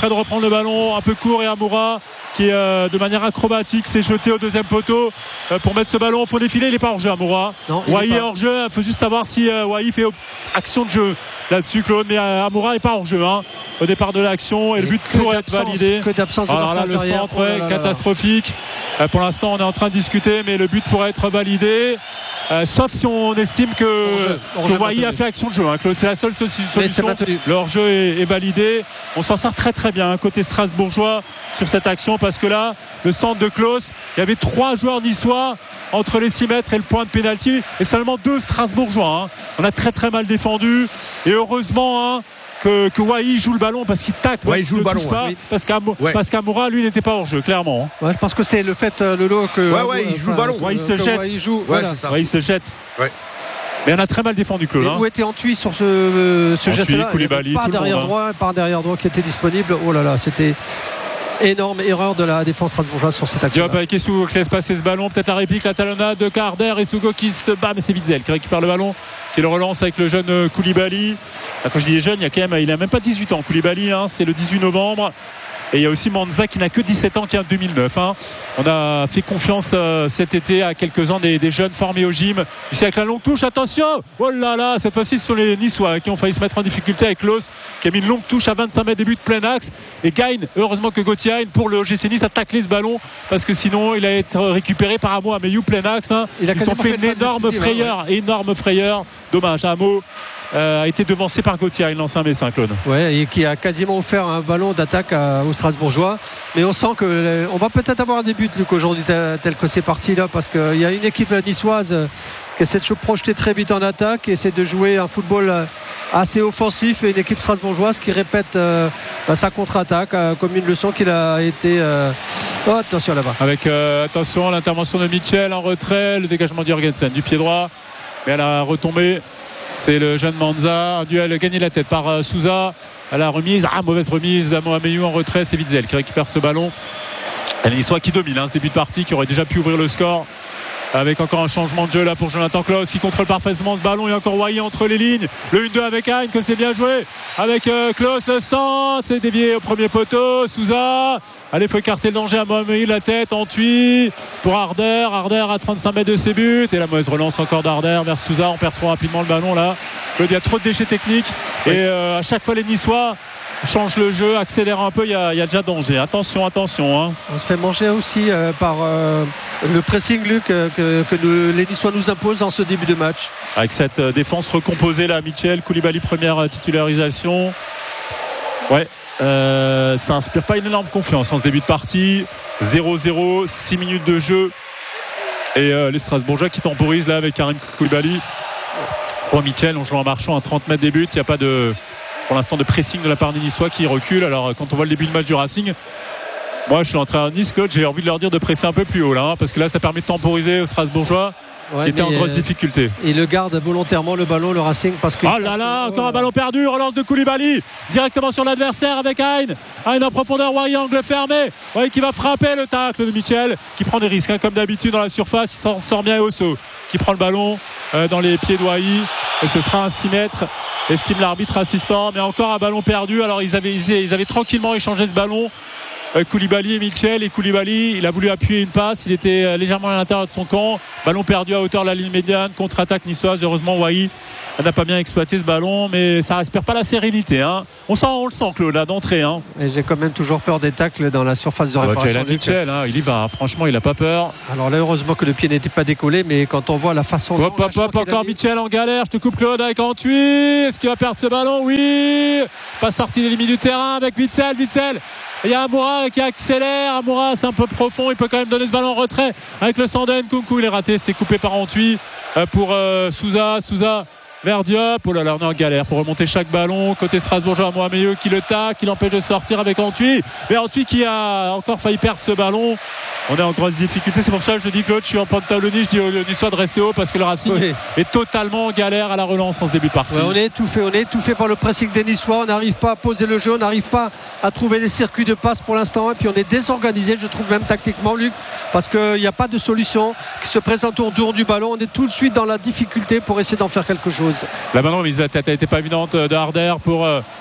près de reprendre le ballon un peu court et Amoura qui euh, de manière acrobatique s'est jeté au deuxième poteau euh, pour mettre ce ballon au fond des filets. Il n'est pas hors jeu, Amoura. Wai est, est hors jeu. Il faut juste savoir si euh, Wai fait action de jeu là-dessus, Claude, mais euh, Amoura n'est pas hors jeu hein, au départ de l'action et, et le but pourrait être validé. Que d'absence de alors là le centre ouais, oh catastrophique euh, pour l'instant on est en train de discuter, mais le but pourrait être validé. Euh, sauf si on estime que, que Wai a fait action de jeu hein, Claude, c'est la seule solution. Le hors-jeu est, est validé. On s'en sort très très bien hein, côté strasbourgeois sur cette action, parce que là le centre de Klaus, il y avait trois joueurs niçois entre les six mètres et le point de pénalty et seulement deux strasbourgeois hein. On a très très mal défendu et heureusement hein, que, que Wai joue le ballon, parce qu'il tacle ouais, il joue le ballon pas, ouais. parce, qu'Amo, ouais. parce qu'Amoura lui n'était pas hors jeu clairement ouais, je pense que c'est le fait euh, Lolo que ouais ouais il joue le ballon. Wai se jette Wai joue, ouais, voilà. c'est ça. Wai se jette ouais. Mais on a très mal défendu Claude hein. Où était Antui sur ce, euh, ce geste-là, Koulibaly, par derrière monde, droit, hein. par derrière droit qui était disponible. Oh là là, c'était énorme erreur de la défense strasbourgeoise sur cette action. Diop avec Essougo qui laisse passer ce ballon, peut-être la réplique, la talonnade de Carder, Essougo qui se bat, mais c'est Witzel qui récupère le ballon, qui le relance avec le jeune Koulibaly. Là, quand je dis jeune, il y a quand même, il a même pas dix-huit ans Koulibaly hein, c'est le dix-huit novembre. Et il y a aussi Manza qui n'a que dix-sept ans, qui est en deux mille neuf hein. On a fait confiance euh, cet été à quelques-uns des, des jeunes formés au gym. Ici avec la longue touche, attention, oh là là, cette fois-ci ce sont les Niçois qui ont failli se mettre en difficulté avec Klaus qui a mis une longue touche à vingt-cinq mètres, début de plein axe, et Gain, heureusement que Gauthier Hain pour le O G C Nice a taclé ce ballon, parce que sinon il allait être récupéré par Amo Ameyou plein axe hein. Ils ont fait, fait une énorme frayeur, ouais. énorme frayeur, dommage. Amo Euh, a été devancé par Gauthier, il lance un Messin, Claude. Ouais, et qui a quasiment offert un ballon d'attaque à, aux Strasbourgeois. Mais on sent que euh, on va peut-être avoir des buts, Luc, aujourd'hui, tel que c'est parti là, parce qu'il y a une équipe niçoise euh, qui essaie de se projeter très vite en attaque, qui essaie de jouer un football euh, assez offensif, et une équipe strasbourgeoise qui répète euh, bah, sa contre-attaque euh, comme une leçon qu'il a été. Euh... Oh, attention là-bas. Avec euh, attention l'intervention de Mitchell en retrait, le dégagement d'Jürgensen du pied droit, mais à la retombée. C'est le jeune Manza, un duel gagné de la tête par euh, Souza à la remise. Ah, mauvaise remise d'Amo Ameyou en retrait. C'est Witzel qui récupère ce ballon. Et les Niçois qui domine hein, ce début de partie, qui aurait déjà pu ouvrir le score. Avec encore un changement de jeu là pour Jonathan Klaus qui contrôle parfaitement ce ballon, et encore Wai entre les lignes. Le un deux avec Hain, que c'est bien joué. Avec euh, Klaus, le centre, c'est dévié au premier poteau. Souza. Allez, il faut écarter le danger à Mohamed, la tête, Antui pour Harder. Harder à trente-cinq mètres de ses buts. Et la mauvaise relance encore d'Harder vers Souza. On perd trop rapidement le ballon là. Il y a trop de déchets techniques. Et euh, à chaque fois, les Niçois changent le jeu, accélèrent un peu. Il y a, il y a déjà danger. Attention, attention. Hein. On se fait manger aussi euh, par euh, le pressing, Luc, euh, que, que nous, les Niçois nous imposent dans ce début de match. Avec cette euh, défense recomposée là, Mitchell, Koulibaly, première euh, titularisation. Ouais. Euh, ça inspire pas une énorme confiance en ce début de partie. Zéro zéro, six minutes de jeu, et euh, les Strasbourgeois qui temporisent là avec Karim Koulibaly. Pour Mitchell, on joue en marchant à trente mètres des buts. Il n'y a pas de, pour l'instant, de pressing de la part des Niçois qui recule. Alors quand on voit le début du match du Racing, moi je suis en train de Nice, Claude, j'ai envie de leur dire de presser un peu plus haut là, hein, parce que là ça permet de temporiser aux Strasbourgeois. Ouais, qui était en grosse euh, difficulté. Il le garde volontairement le ballon, le Racing, parce que. Oh là là, encore un ballon perdu, relance de Koulibaly directement sur l'adversaire avec Hain. Hain en profondeur, Wai angle fermé. Wai qui va frapper le tacle de Mitchell, qui prend des risques hein, comme d'habitude dans la surface. Il s'en sort bien, Osso qui prend le ballon euh, dans les pieds de Wai, et ce sera un six mètres, estime l'arbitre assistant. Mais encore un ballon perdu. Alors ils avaient, ils avaient tranquillement échangé ce ballon, Koulibaly et Mitchell, et Koulibaly il a voulu appuyer une passe, il était légèrement à l'intérieur de son camp, ballon perdu à hauteur de la ligne médiane, contre-attaque niçoise. Heureusement Wai n'a pas bien exploité ce ballon, mais ça respire pas la sérénité hein. on, sent, on le sent Claude là d'entrée hein. Et j'ai quand même toujours peur des tacles dans la surface de réparation. Ouais, Mitchell, hein, il y va, franchement il a pas peur. Alors là heureusement que le pied n'était pas décollé, mais quand on voit la façon hop hop hop, encore mis... Mitchell en galère. Je te coupe Claude avec Antui. Est-ce qu'il va perdre ce ballon? Oui, pas sorti des limites du terrain avec Witzel. Witzel, il y a Amoura qui accélère. Amoura, c'est un peu profond, il peut quand même donner ce ballon en retrait avec le Sanden. Kunku, il est raté, c'est coupé par Antui pour euh, Souza. Souza vers Diop. Oh là là, on est en galère pour remonter chaque ballon. Côté strasbourgeois, Mohamed qui le tacle, qui l'empêche de sortir avec Antui. Mais Antui qui a encore failli perdre ce ballon. On est en grosse difficulté. C'est pour ça que je dis, Claude, je suis en pantalonnie. Je dis aux Niçois de rester haut, parce que le Racing oui. est totalement en galère à la relance en ce début de partie. Ouais, on est étouffé, on est étouffé par le pressing des Niçois. On n'arrive pas à poser le jeu, on n'arrive pas à trouver des circuits de passe pour l'instant. Et puis on est désorganisé, je trouve, même tactiquement, Luc, parce qu'il n'y a pas de solution qui se présente autour du ballon. On est tout de suite dans la difficulté pour essayer d'en faire quelque chose. Là maintenant, la tête n'était pas évidente de Harder pour euh,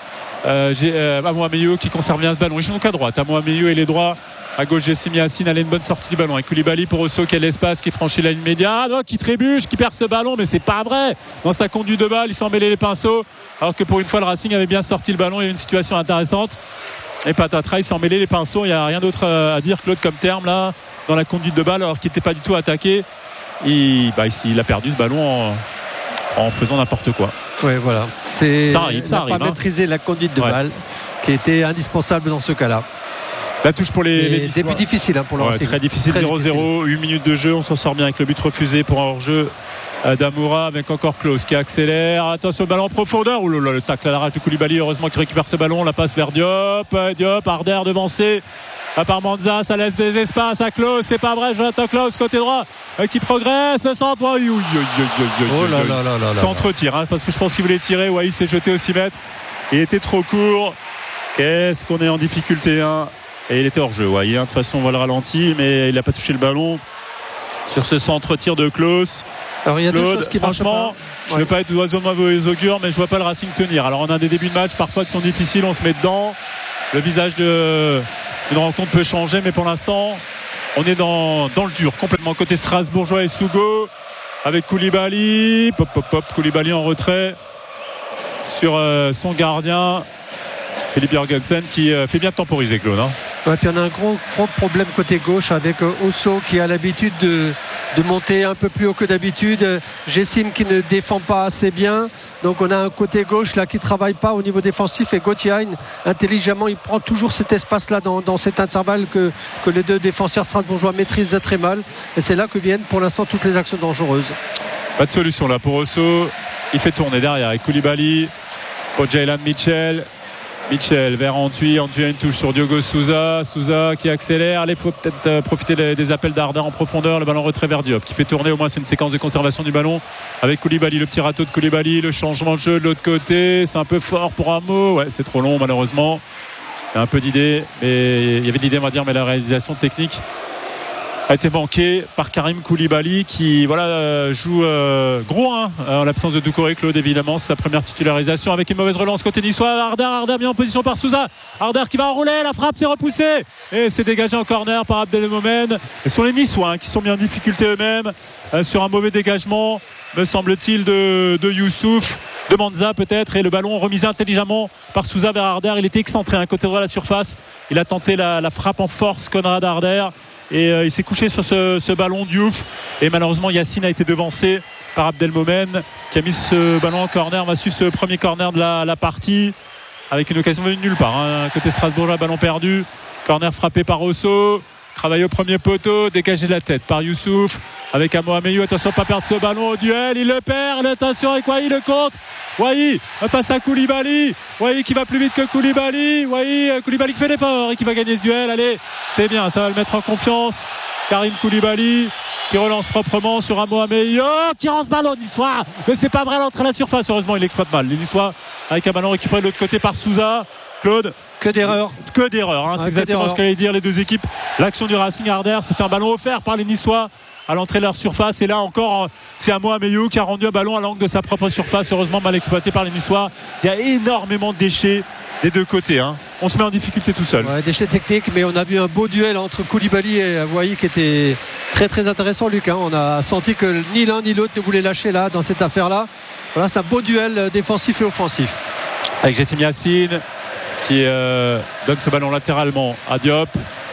Euh, j'ai euh, Amoameyo qui conserve bien ce ballon. Il joue donc à droite. Amoameyo et les droits. À gauche, Jessim Yacine. Allez, une bonne sortie du ballon. Et Koulibaly pour Osso qui a l'espace, qui franchit la ligne médiane, oh, qui trébuche, qui perd ce ballon. Mais c'est pas vrai. Dans sa conduite de balle, il s'en mêlait les pinceaux. Alors que pour une fois, le Racing avait bien sorti le ballon. Il y a une situation intéressante. Et patatras, il s'en mêlait les pinceaux. Il n'y a rien d'autre à dire, Claude, comme terme là, dans la conduite de balle, alors qu'il n'était pas du tout attaqué. Il, bah, il a perdu ce ballon en, en faisant n'importe quoi. Oui, voilà. C'est, ça arrive, ça il n'a arrive. pas Hein. maîtrisé la conduite de ouais. balle, qui était indispensable dans ce cas-là. La touche pour les, les début difficile hein, pour le ouais, Racing. Très difficile, très zéro zéro, huit minutes de jeu, on s'en sort bien avec le but refusé pour un hors-jeu d'Amoura avec encore Klose qui accélère. Attention, le ballon en profondeur. Ouh là là, le tacle à l'arrache de Koulibaly, heureusement qu'il récupère ce ballon, la passe vers Diop. Diop, Arder devancé par Manza, ça laisse des espaces à Klose, c'est pas vrai, Jonathan Klose côté droit qui progresse, le centre. Oh là là là là. Centre-tir, hein, parce que je pense qu'il voulait tirer. Ouais, il s'est jeté au six mètres. Il était trop court. Qu'est-ce qu'on est en difficulté hein. Et il était hors jeu. Ouais. De toute façon, on voit le ralenti, mais il n'a pas touché le ballon sur ce centre-tir de Klose. Alors il y a Claude, deux choses qui franchement, marchent pas. je ne veux pas être oiseau de mauvais augure, mais je ne vois pas le Racing tenir. Alors on a des débuts de match parfois qui sont difficiles, on se met dedans. Le visage de une rencontre peut changer, mais pour l'instant, on est dans, dans le dur complètement. Côté strasbourgeois et Sougo avec Koulibaly, pop pop pop, Koulibaly en retrait sur euh, son gardien. Philippe Jorgensen qui euh, fait bien temporiser Claude. Hein. Ouais, puis on a un gros, gros problème côté gauche avec euh, Osso qui a l'habitude de, de monter un peu plus haut que d'habitude. Euh, Jessim qui ne défend pas assez bien. Donc on a un côté gauche là qui ne travaille pas au niveau défensif et Gauthier intelligemment il prend toujours cet espace là dans, dans cet intervalle que, que les deux défenseurs strasbourgeois maîtrisent très mal. Et c'est là que viennent pour l'instant toutes les actions dangereuses. Pas de solution là pour Osso. Il fait tourner derrière avec Koulibaly pour Jaylan Mitchell. Mitchell vers Antwi, Antwi a une touche sur Diogo Souza, Souza qui accélère. Allez, il faut peut-être euh, profiter des, des appels d'Arder en profondeur. Le ballon retrait vers Diop qui fait tourner, au moins c'est une séquence de conservation du ballon avec Koulibaly, le petit râteau de Koulibaly, le changement de jeu de l'autre côté, c'est un peu fort pour Amo, ouais c'est trop long malheureusement. Il y a un peu d'idée, mais il y avait de l'idée on va dire, mais la réalisation technique a été manqué par Karim Koulibaly qui voilà euh, joue euh, gros hein, en l'absence de Doucouré. Claude évidemment c'est sa première titularisation avec une mauvaise relance côté niçois. Arder, Arder mis en position par Souza, Arder qui va enrouler, la frappe s'est repoussée et c'est dégagé en corner par Abdelmomen. Ce sont les Niçois hein, qui sont mis en difficulté eux-mêmes euh, sur un mauvais dégagement me semble-t-il de, de Youssouf, de Manza peut-être, et le ballon remis intelligemment par Souza vers Arder. Il était excentré un côté droit de la surface, il a tenté la, la frappe en force Konrad Arder et euh, il s'est couché sur ce, ce ballon Diouf et malheureusement Yacine a été devancé par Abdelmomen qui a mis ce ballon en corner. On va suivre ce premier corner de la, la partie avec une occasion venue de nulle part hein. Côté Strasbourg, le ballon perdu, corner frappé par Osso, travaille au premier poteau, dégagé de la tête par Youssouf avec Amoameyo. Attention pas perdre ce ballon au duel, il le perd, attention avec Wai le contre, Wai face à Koulibaly, Wai qui va plus vite que Koulibaly, Wai Koulibaly qui fait l'effort et qui va gagner ce duel. Allez, c'est bien, ça va le mettre en confiance. Karim Koulibaly qui relance proprement sur Amoameyo, qui rend ce ballon niçois, mais c'est pas vrai, l'entrée à la surface, heureusement il exploite mal les niçois avec un ballon récupéré de l'autre côté par Souza. Claude, que d'erreurs que d'erreurs hein. C'est ah, exactement ce qu'allaient dire les deux équipes. L'action du Racing Arder, c'est un ballon offert par les Niçois à l'entrée de leur surface et là encore c'est Amoameyo qui a rendu un ballon à l'angle de sa propre surface, heureusement mal exploité par les Niçois. Il y a énormément de déchets des deux côtés hein. On se met en difficulté tout seul. Ouais, déchets techniques, mais on a vu un beau duel entre Koulibaly et Wai qui était très très intéressant, Luc hein. On a senti que ni l'un ni l'autre ne voulait lâcher là dans cette affaire là. Voilà, c'est un beau duel défensif et offensif avec Jessim Yacine qui euh, donne ce ballon latéralement à Diop,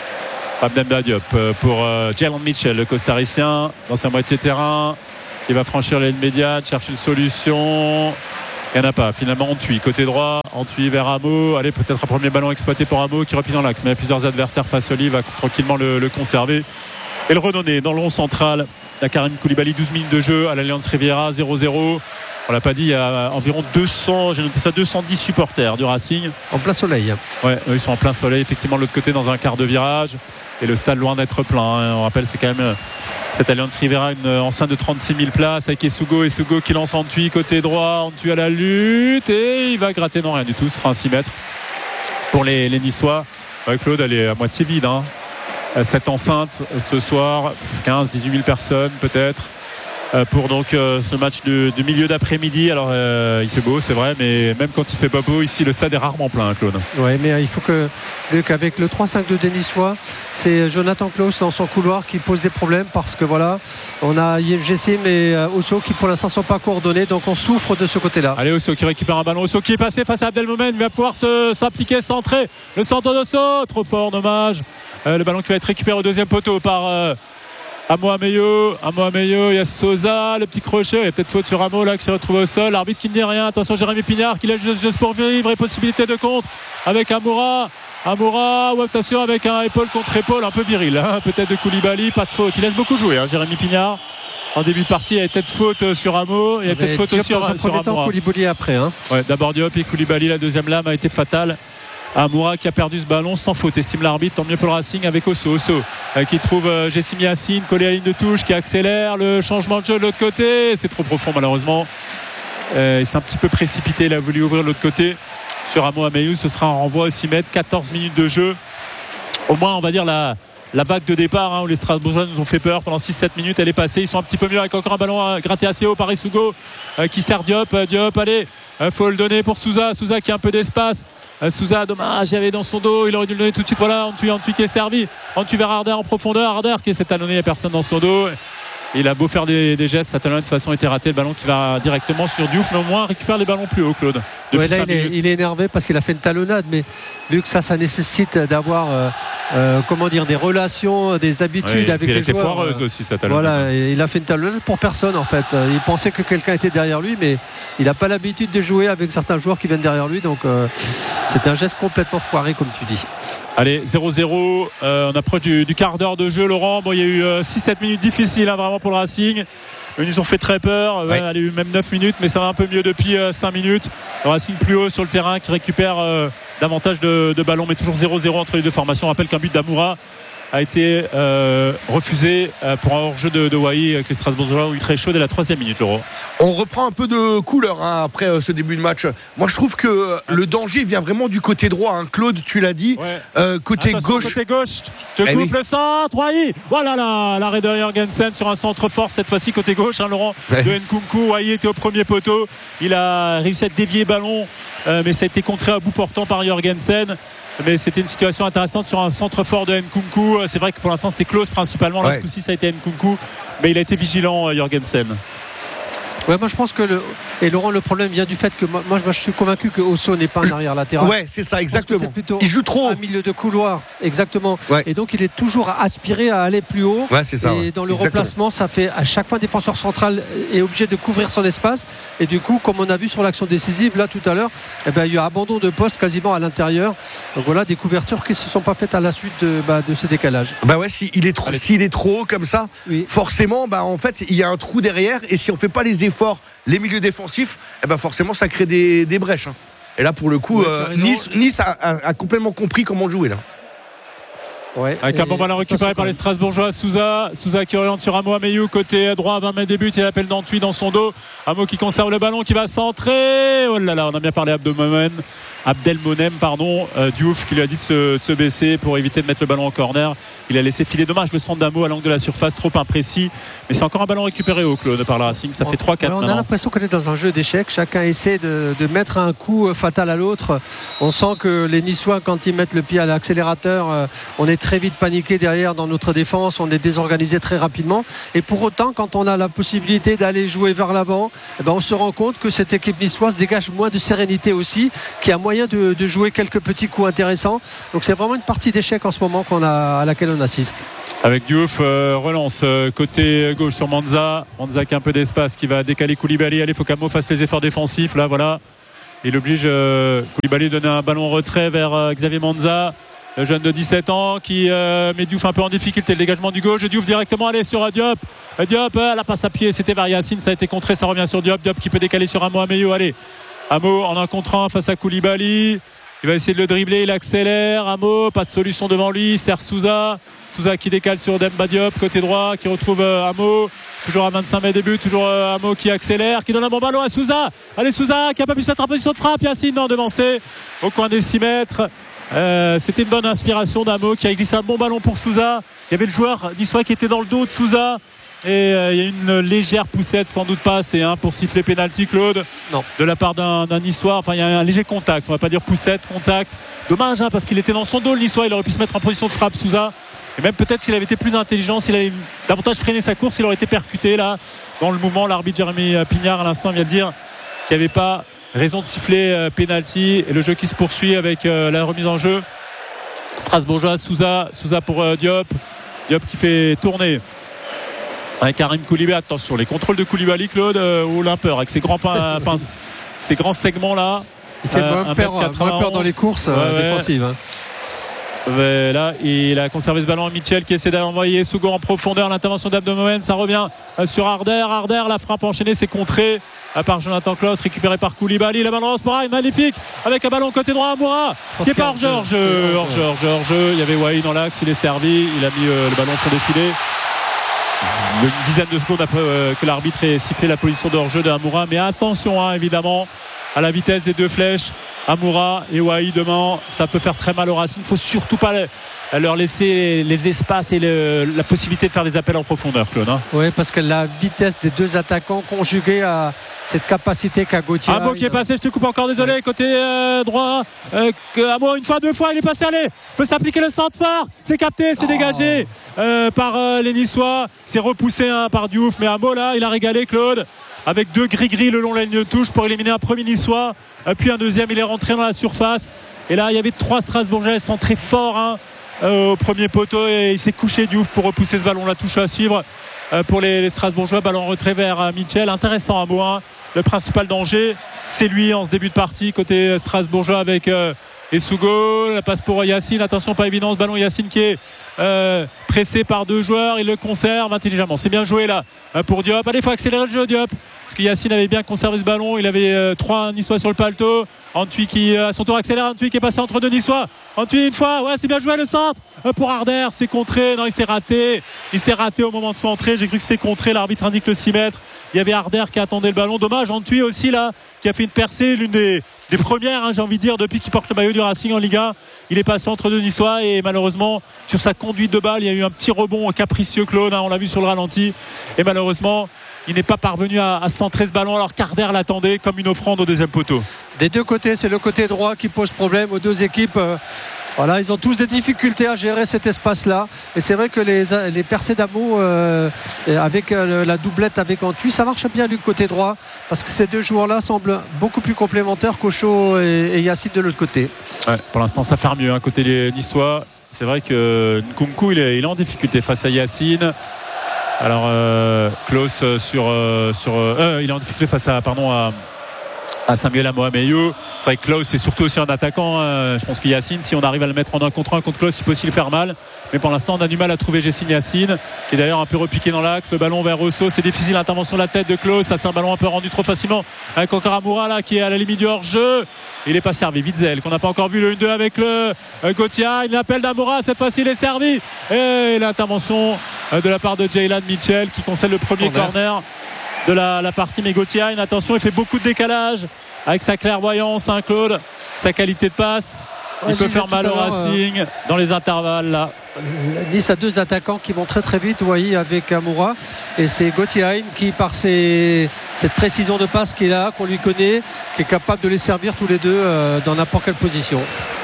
Abdemba Diop pour euh, Jaylan Mitchell, le costaricien dans sa moitié terrain qui va franchir la ligne médiane, cherche une solution, il n'y en a pas, finalement Antwi côté droit, Antwi vers Amo, allez peut-être un premier ballon exploité pour Amo qui replie dans l'axe, mais il y a plusieurs adversaires face au lit, va tranquillement le, le conserver et le redonner dans le rond central. La Karim Koulibaly, douze minutes de jeu à l'Alliance Riviera, zéro zéro. On l'a pas dit, il y a environ deux cents, j'ai noté ça, deux cent dix supporters du Racing. En plein soleil. Ouais, ils sont en plein soleil, effectivement, de l'autre côté, dans un quart de virage. Et le stade loin d'être plein. Hein. On rappelle, c'est quand même cette Alliance Riviera, une enceinte de trente-six mille places avec Esugo. Esugo qui lance Antwi côté droit, Antwi à la lutte. Et il va gratter, non, rien du tout. Ce sera un six mètres pour les, les Niçois. Ouais, Claude, elle est à moitié vide. Hein. Cette enceinte, ce soir, quinze à dix-huit mille personnes peut-être. euh, pour donc euh, ce match de, de milieu d'après-midi. Alors euh, il fait beau, c'est vrai, mais même quand il fait pas beau ici, le stade est rarement plein, Claude. Oui, mais euh, il faut que Luc, avec le trois cinq deux des Niçois, c'est Jonathan Klaus dans son couloir qui pose des problèmes parce que voilà, on a Jessim et euh, Osso qui pour l'instant ne sont pas coordonnés, donc on souffre de ce côté-là. Allez, Osso qui récupère un ballon, Osso qui est passé face à Abdelmomen, il va pouvoir se, s'appliquer, centrer le centre d'Osso, trop fort, dommage. Euh, le ballon qui va être récupéré au deuxième poteau par euh, Amo Ameyo. Amo Ameyo, il y a Sosa, le petit crochet, il y a peut-être faute sur Amo là qui s'est retrouvé au sol, l'arbitre qui ne dit rien. Attention, Jérémy Pignard qui laisse juste pour vivre et possibilité de contre avec Amoura. Amoura, ou attention avec un épaule contre épaule un peu viril, hein, peut-être de Koulibaly, pas de faute. Il laisse beaucoup jouer, hein, Jérémy Pignard. En début de partie, il y a peut-être faute sur Amo, il y a peut-être faute aussi sur, sur Amoura. Koulibaly après. Hein. Ouais, d'abord Diop et Koulibaly, la deuxième lame a été fatale. Amoura qui a perdu ce ballon sans faute, estime l'arbitre. Tant mieux pour le Racing avec Osso. Osso euh, qui trouve euh, Jessim Yassine collé à la ligne de touche, qui accélère le changement de jeu de l'autre côté. C'est trop profond malheureusement. Euh, il s'est un petit peu précipité, il a voulu ouvrir de l'autre côté. Sur Amo Ameyu, ce sera un renvoi à six mètres, quatorze minutes de jeu. Au moins, on va dire la, la vague de départ hein, où les Strasbourgeois nous ont fait peur pendant six sept minutes. Elle est passée. Ils sont un petit peu mieux avec encore un ballon à gratter assez haut par Isugo euh, qui sert Diop. Diop, allez, il euh, faut le donner pour Souza. Souza qui a un peu d'espace. Euh, Souza, dommage, il y avait dans son dos. Il aurait dû le donner tout de suite. Voilà, Antwi, Antwi qui est servi. Antwi vers Harder en profondeur. Harder qui est talonné, il n'y a personne dans son dos. Il a beau faire des, des gestes, ça a de toute façon été raté. Le ballon qui va directement sur Diouf, mais au moins récupère les ballons plus haut, Claude. Ouais, là, il, est, il est énervé parce qu'il a fait une talonnade, mais Luc, ça, ça nécessite d'avoir euh, euh, comment dire, des relations, des habitudes ouais, avec les joueurs. Elle était foireuse aussi, sa talonnade. Voilà, il a fait une talonnade pour personne en fait. Il pensait que quelqu'un était derrière lui, mais il n'a pas l'habitude de jouer avec certains joueurs qui viennent derrière lui, donc euh, c'est un geste complètement foiré, comme tu dis. Allez, zéro zéro, euh, on approche du, du quart d'heure de jeu, Laurent. Bon, il y a eu euh, six sept minutes difficiles hein, vraiment pour le Racing. Ils nous ont fait très peur. Ouais. Il y a eu même neuf minutes, mais ça va un peu mieux depuis euh, cinq minutes. Le Racing plus haut sur le terrain qui récupère euh, davantage de, de ballons, mais toujours zéro zéro entre les deux formations. On rappelle qu'un but d'Amoura a été euh, refusé euh, pour un hors-jeu de, de Wai avec les Strasbourgeois où il est très chaud dès la troisième minute, Laurent. On reprend un peu de couleur hein, après euh, ce début de match. Moi je trouve que euh, le danger vient vraiment du côté droit hein. Claude, tu l'as dit ouais. euh, côté Attention, gauche côté gauche je te eh coupe oui. le centre Wai, voilà là, l'arrêt de Jorgensen sur un centre fort cette fois-ci côté gauche hein, Laurent ouais. de Nkunku. Wai était au premier poteau, il a réussi à dévier ballon euh, mais ça a été contré à bout portant par Jorgensen. Mais c'était une situation intéressante sur un centre fort de Nkunku. C'est vrai que pour l'instant c'était close principalement. Là, ouais. ce coup-ci ça a été Nkunku, mais il a été vigilant Jorgensen. Ouais, moi je pense que le... et Laurent, le problème vient du fait que moi, moi je suis convaincu que Osso n'est pas un arrière latéral. Ouais, c'est ça, exactement. C'est il joue trop un milieu de couloir, exactement. Ouais. Et donc il est toujours aspiré à aller plus haut. Ouais, c'est ça. Et ouais. dans le exactement. replacement, ça fait à chaque fois un défenseur central est obligé de couvrir son espace. Et du coup, comme on a vu sur l'action décisive là tout à l'heure, eh ben, il y a abandon de poste quasiment à l'intérieur. Donc voilà, des couvertures qui ne se sont pas faites à la suite de, bah, de ce décalage. Bah ouais, s'il est trop, s'il est trop haut comme ça, oui. forcément, bah en fait, il y a un trou derrière. Et si on fait pas les efforts, les milieux défensifs, eh ben forcément ça crée des, des brèches. Hein. Et là pour le coup, oui, euh, Nice, nice a, a, a complètement compris comment jouer là. Ouais, avec un bon ballon récupéré par les Strasbourgeois. Souza, Souza qui oriente sur Amo Ameyu côté droit à vingt mètres des buts et l'appel d'Antwi dans son dos. Amo qui conserve le ballon, qui va centrer. Oh là là, on a bien parlé Abdelmonem. Abdelmonem pardon, euh, Diouf qui lui a dit de se, de se baisser pour éviter de mettre le ballon en corner. Il a laissé filer, dommage le centre d'Amo à l'angle de la surface, trop imprécis, mais c'est encore un ballon récupéré au Claude par le Racing. Ça fait trois quatre. On a l'impression qu'on est dans un jeu d'échecs, chacun essaie de, de mettre un coup fatal à l'autre. On sent que les Niçois, quand ils mettent le pied à l'accélérateur, euh, on est très vite paniqué derrière dans notre défense, on est désorganisé très rapidement, et pour autant quand on a la possibilité d'aller jouer vers l'avant, eh ben, on se rend compte que cette équipe niçoise dégage moins de sérénité aussi, qui a moyen de, de jouer quelques petits coups intéressants. Donc c'est vraiment une partie d'échec en ce moment qu'on a, à laquelle on assiste. Avec Diouf, euh, relance euh, côté gauche sur Manza. Manza qui a un peu d'espace, qui va décaler Koulibaly. Allez, il faut qu'Amo fasse les efforts défensifs. Là, voilà. Il oblige euh, Koulibaly à donner un ballon en retrait vers euh, Xavier Manza, le jeune de dix-sept ans qui euh, met Diouf un peu en difficulté. Le dégagement du gauche. Diouf directement allez sur Diop. Diop, euh, la passe à pied, c'était vers Yassine. Ça a été contré, ça revient sur Diop. Diop qui peut décaler sur Amo Ameyu. Allez, Amo en un contre un face à Koulibaly. Il va essayer de le dribbler, il accélère. Amo, pas de solution devant lui. Serre Souza. Souza qui décale sur Demba Diop, côté droit, qui retrouve euh, Amo. Toujours à vingt-cinq mètres des buts, toujours euh, Amo qui accélère, qui donne un bon ballon à Souza. Allez, Souza qui n'a pas pu se mettre en position de frappe. Yassine, non, devancé au coin des six mètres. Euh, c'était une bonne inspiration d'Amo qui a glissé un bon ballon pour Souza. Il y avait le joueur niçois qui était dans le dos de Souza. et euh, il y a une légère poussette, sans doute pas assez, hein, pour siffler pénalty, Claude. Non. De la part d'un, d'un Niçois. Enfin, il y a un léger contact. On va pas dire poussette, contact. Dommage, hein, parce qu'il était dans son dos, le Niçois. Il aurait pu se mettre en position de frappe, Souza. Et même peut-être s'il avait été plus intelligent, s'il avait davantage freiné sa course, il aurait été percuté là dans le mouvement. L'arbitre Jérémy Pignard à l'instant vient de dire qu'il n'y avait pas raison de siffler euh, pénalty, et le jeu qui se poursuit avec euh, la remise en jeu strasbourgeois. Souza, Souza pour euh, Diop. Diop qui fait tourner avec Karim Koulibaly. Attention, les contrôles de Koulibaly, Claude, euh, ou Limper avec ses grands pin- pin- ces grands segments là. Il fait Euh, moins, peur, moins peur dans les courses euh, Ouais, ouais. défensives. Hein. Euh, Là, il a conservé ce ballon à Mitchell qui essaie d'envoyer Sougo en profondeur. L'intervention d'Abdelmomen, ça revient euh, sur Arder. Arder, la frappe enchaînée, c'est contré euh, par Jonathan Klaus, récupéré par Koulibaly. La balle en Spora, magnifique, avec un ballon côté droit à Moura, qui est pas hors jeu, hors jeu, hors jeu, hors jeu, hors jeu. Il y avait Wai dans l'axe, il est servi, il a mis euh, le ballon sur défilé. Une dizaine de secondes après euh, que l'arbitre ait sifflé la position de hors jeu de Amoura. Mais attention, hein, évidemment, à la vitesse des deux flèches. Amoura et Wai demain, ça peut faire très mal au Racing. Il ne faut surtout pas leur laisser les, les espaces et le, la possibilité de faire des appels en profondeur, Claude. Hein. Oui, parce que la vitesse des deux attaquants conjuguée à cette capacité qu'a Gauthier. Un mot qui est passé, je te coupe encore, désolé, ouais. Côté euh, droit. Euh, Amo, une fois, deux fois, il est passé, allez, il faut s'appliquer le centre fort. C'est capté, c'est oh. dégagé euh, par euh, les Niçois. C'est repoussé hein, par Diouf, mais Amo là, il a régalé, Claude, avec deux gris-gris le long de la ligne de touche pour éliminer un premier Niçois. Puis un deuxième, il est rentré dans la surface. Et là, il y avait trois Strasbourgeois centrés fort hein, euh, au premier poteau. Et il s'est couché Diouf pour repousser ce ballon. La touche à suivre euh, pour les, les Strasbourgeois. Ballon en retrait vers euh, Mitchell. Intéressant à Mo. Hein. Le principal danger, c'est lui en ce début de partie. Côté Strasbourgeois avec euh, Essougo. La passe pour Yacine. Attention, pas évident ce ballon. Yacine qui est euh, pressé par deux joueurs. Il le conserve intelligemment. C'est bien joué là euh, pour Diop. Allez, il faut accélérer le jeu, Diop. Parce que Yacine avait bien conservé ce ballon. Il avait euh, trois Niçois sur le paletot. Antwi qui euh, à son tour accélère. Antwi qui est passé entre deux Niçois. Antwi une fois. Ouais, c'est bien joué le centre euh, pour Arder. C'est contré. Non, il s'est raté. Il s'est raté au moment de centrer. J'ai cru que c'était contré. L'arbitre indique le six mètres. Il y avait Arder qui attendait le ballon. Dommage. Antwi aussi là, qui a fait une percée, l'une des, des premières, hein, j'ai envie de dire, depuis qu'il porte le maillot du Racing en Ligue un. Il est passé entre deux Niçois et malheureusement, sur sa conduite de balle, il y a eu un petit rebond capricieux, Claude. Hein, on l'a vu sur le ralenti. Et malheureusement, il n'est pas parvenu à, à centrer ce ballon alors qu'Arder l'attendait comme une offrande au deuxième poteau. Des deux côtés, c'est le côté droit qui pose problème aux deux équipes. Euh, voilà, ils ont tous des difficultés à gérer cet espace-là. Et c'est vrai que les, les percées d'Amo euh, avec euh, la doublette avec Antwi, ça marche bien du côté droit parce que ces deux joueurs-là semblent beaucoup plus complémentaires qu'Ocho et, et Yacine de l'autre côté. Ouais, pour l'instant, ça fait mieux hein, côté des Niçois. C'est vrai que Nkunku, il est, il est en difficulté face à Yacine. Alors euh, Klaus sur, euh, sur euh, il est en difficulté face à pardon à, à Samuel Amoameyou. C'est vrai que Klaus c'est surtout aussi un attaquant. Euh, je pense que Yacine, si on arrive à le mettre en un contre un contre Klaus, il peut aussi le faire mal. Mais pour l'instant, on a du mal à trouver Jessine Yacine, qui est d'ailleurs un peu repiqué dans l'axe. Le ballon vers Rosso, c'est difficile. L'intervention de la tête de Klaus, ça c'est un ballon un peu rendu trop facilement. Avec encore Amoura là qui est à la limite du hors-jeu. Il n'est pas servi. Witzel, qu'on n'a pas encore vu le un deux avec le euh, Gauthier. Il appelle d'Amoura. Cette fois-ci, il est servi. Et l'intervention euh, de la part de Jaylan Mitchell qui concède le premier corner, corner de la, la partie. Mais Gauthier, une attention, il fait beaucoup de décalage avec sa clairvoyance, hein, Claude, sa qualité de passe. Il ouais, peut faire mal au Racing euh... dans les intervalles là. Nice a deux attaquants qui vont très très vite, voyez, avec Amoura, et c'est Gauthier qui par ses, cette précision de passe qu'il a, qu'on lui connaît, qui est capable de les servir tous les deux euh, dans n'importe quelle position.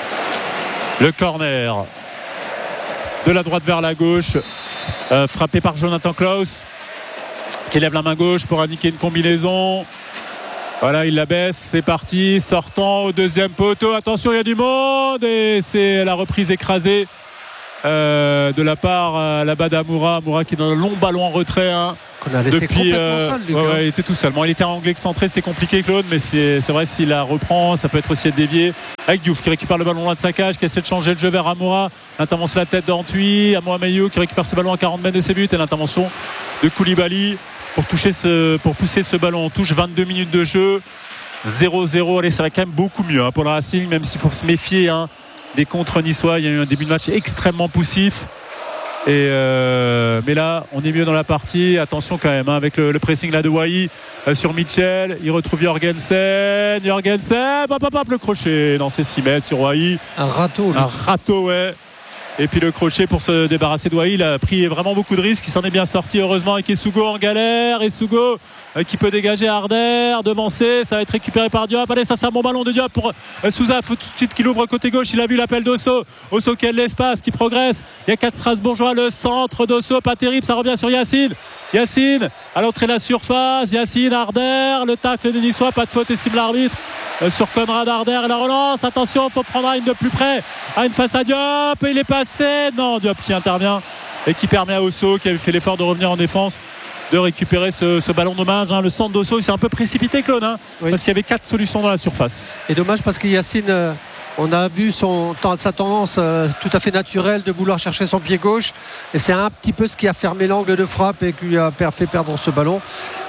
Le corner de la droite vers la gauche, euh, frappé par Jonathan Klaus qui lève la main gauche pour indiquer une combinaison. Voilà, il la baisse, c'est parti, sortant au deuxième poteau, attention, il y a du monde et c'est la reprise écrasée euh, de la part euh, là-bas d'Amoura. Amoura qui est dans un long ballon en retrait hein, qu'on a laissé depuis, complètement euh, seul, Lucas. Ouais, ouais, il était tout seul. Bon, il était anglais centré, c'était compliqué, Claude, mais c'est, c'est vrai, s'il la reprend, ça peut être aussi être dévié. Avec Diouf qui récupère le ballon loin de sa cage, qui essaie de changer le jeu vers Amoura. L'intervention de la tête d'Antwi, Amoameyou qui récupère ce ballon à quarante mètres de ses buts, et l'intervention de Koulibaly pour toucher ce, pour pousser ce ballon en touche. Vingt-deux minutes de jeu, zéro zéro. Allez, ça va quand même beaucoup mieux hein, pour le Racing, même s'il faut se méfier hein, des contre niçois. Il y a eu un début de match extrêmement poussif. Et euh, mais là, on est mieux dans la partie. Attention quand même hein, avec le, le pressing là de Wai euh, sur Mitchell. Il retrouve Jorgensen. Jorgensen, hop, hop, hop, le crochet dans ses six mètres sur Wai. Un râteau. Un râteau, ouais. Et puis le crochet pour se débarrasser de Wai, il a pris vraiment beaucoup de risques, il s'en est bien sorti heureusement avec Essugo en galère. Essugo euh, qui peut dégager Harder, devancer, ça va être récupéré par Diop. Allez, ça c'est un bon ballon de Diop pour euh, Souza, faut tout de suite qu'il ouvre côté gauche, il a vu l'appel d'Osso. Osso qui a de l'espace, qui progresse. Il y a quatre Strasbourgeois, le centre d'Osso, pas terrible, ça revient sur Yacine. Yacine à l'entrée de la surface, Yacine, Harder, le tacle des Niçois, pas de faute, estime l'arbitre. Euh, sur Conrad Harder et la relance, attention, il faut prendre Hein de plus près. Hein face à Diop, et il est passé. Non, Diop qui intervient et qui permet à Osso, qui avait fait l'effort de revenir en défense, de récupérer ce, ce ballon dommage. Hein. Le centre d'Osso, il s'est un peu précipité, Claude, hein, oui. Parce qu'il y avait quatre solutions dans la surface. Et dommage parce que Yacine, euh, on a vu son, sa tendance euh, tout à fait naturelle de vouloir chercher son pied gauche, et c'est un petit peu ce qui a fermé l'angle de frappe et qui lui a fait perdre ce ballon.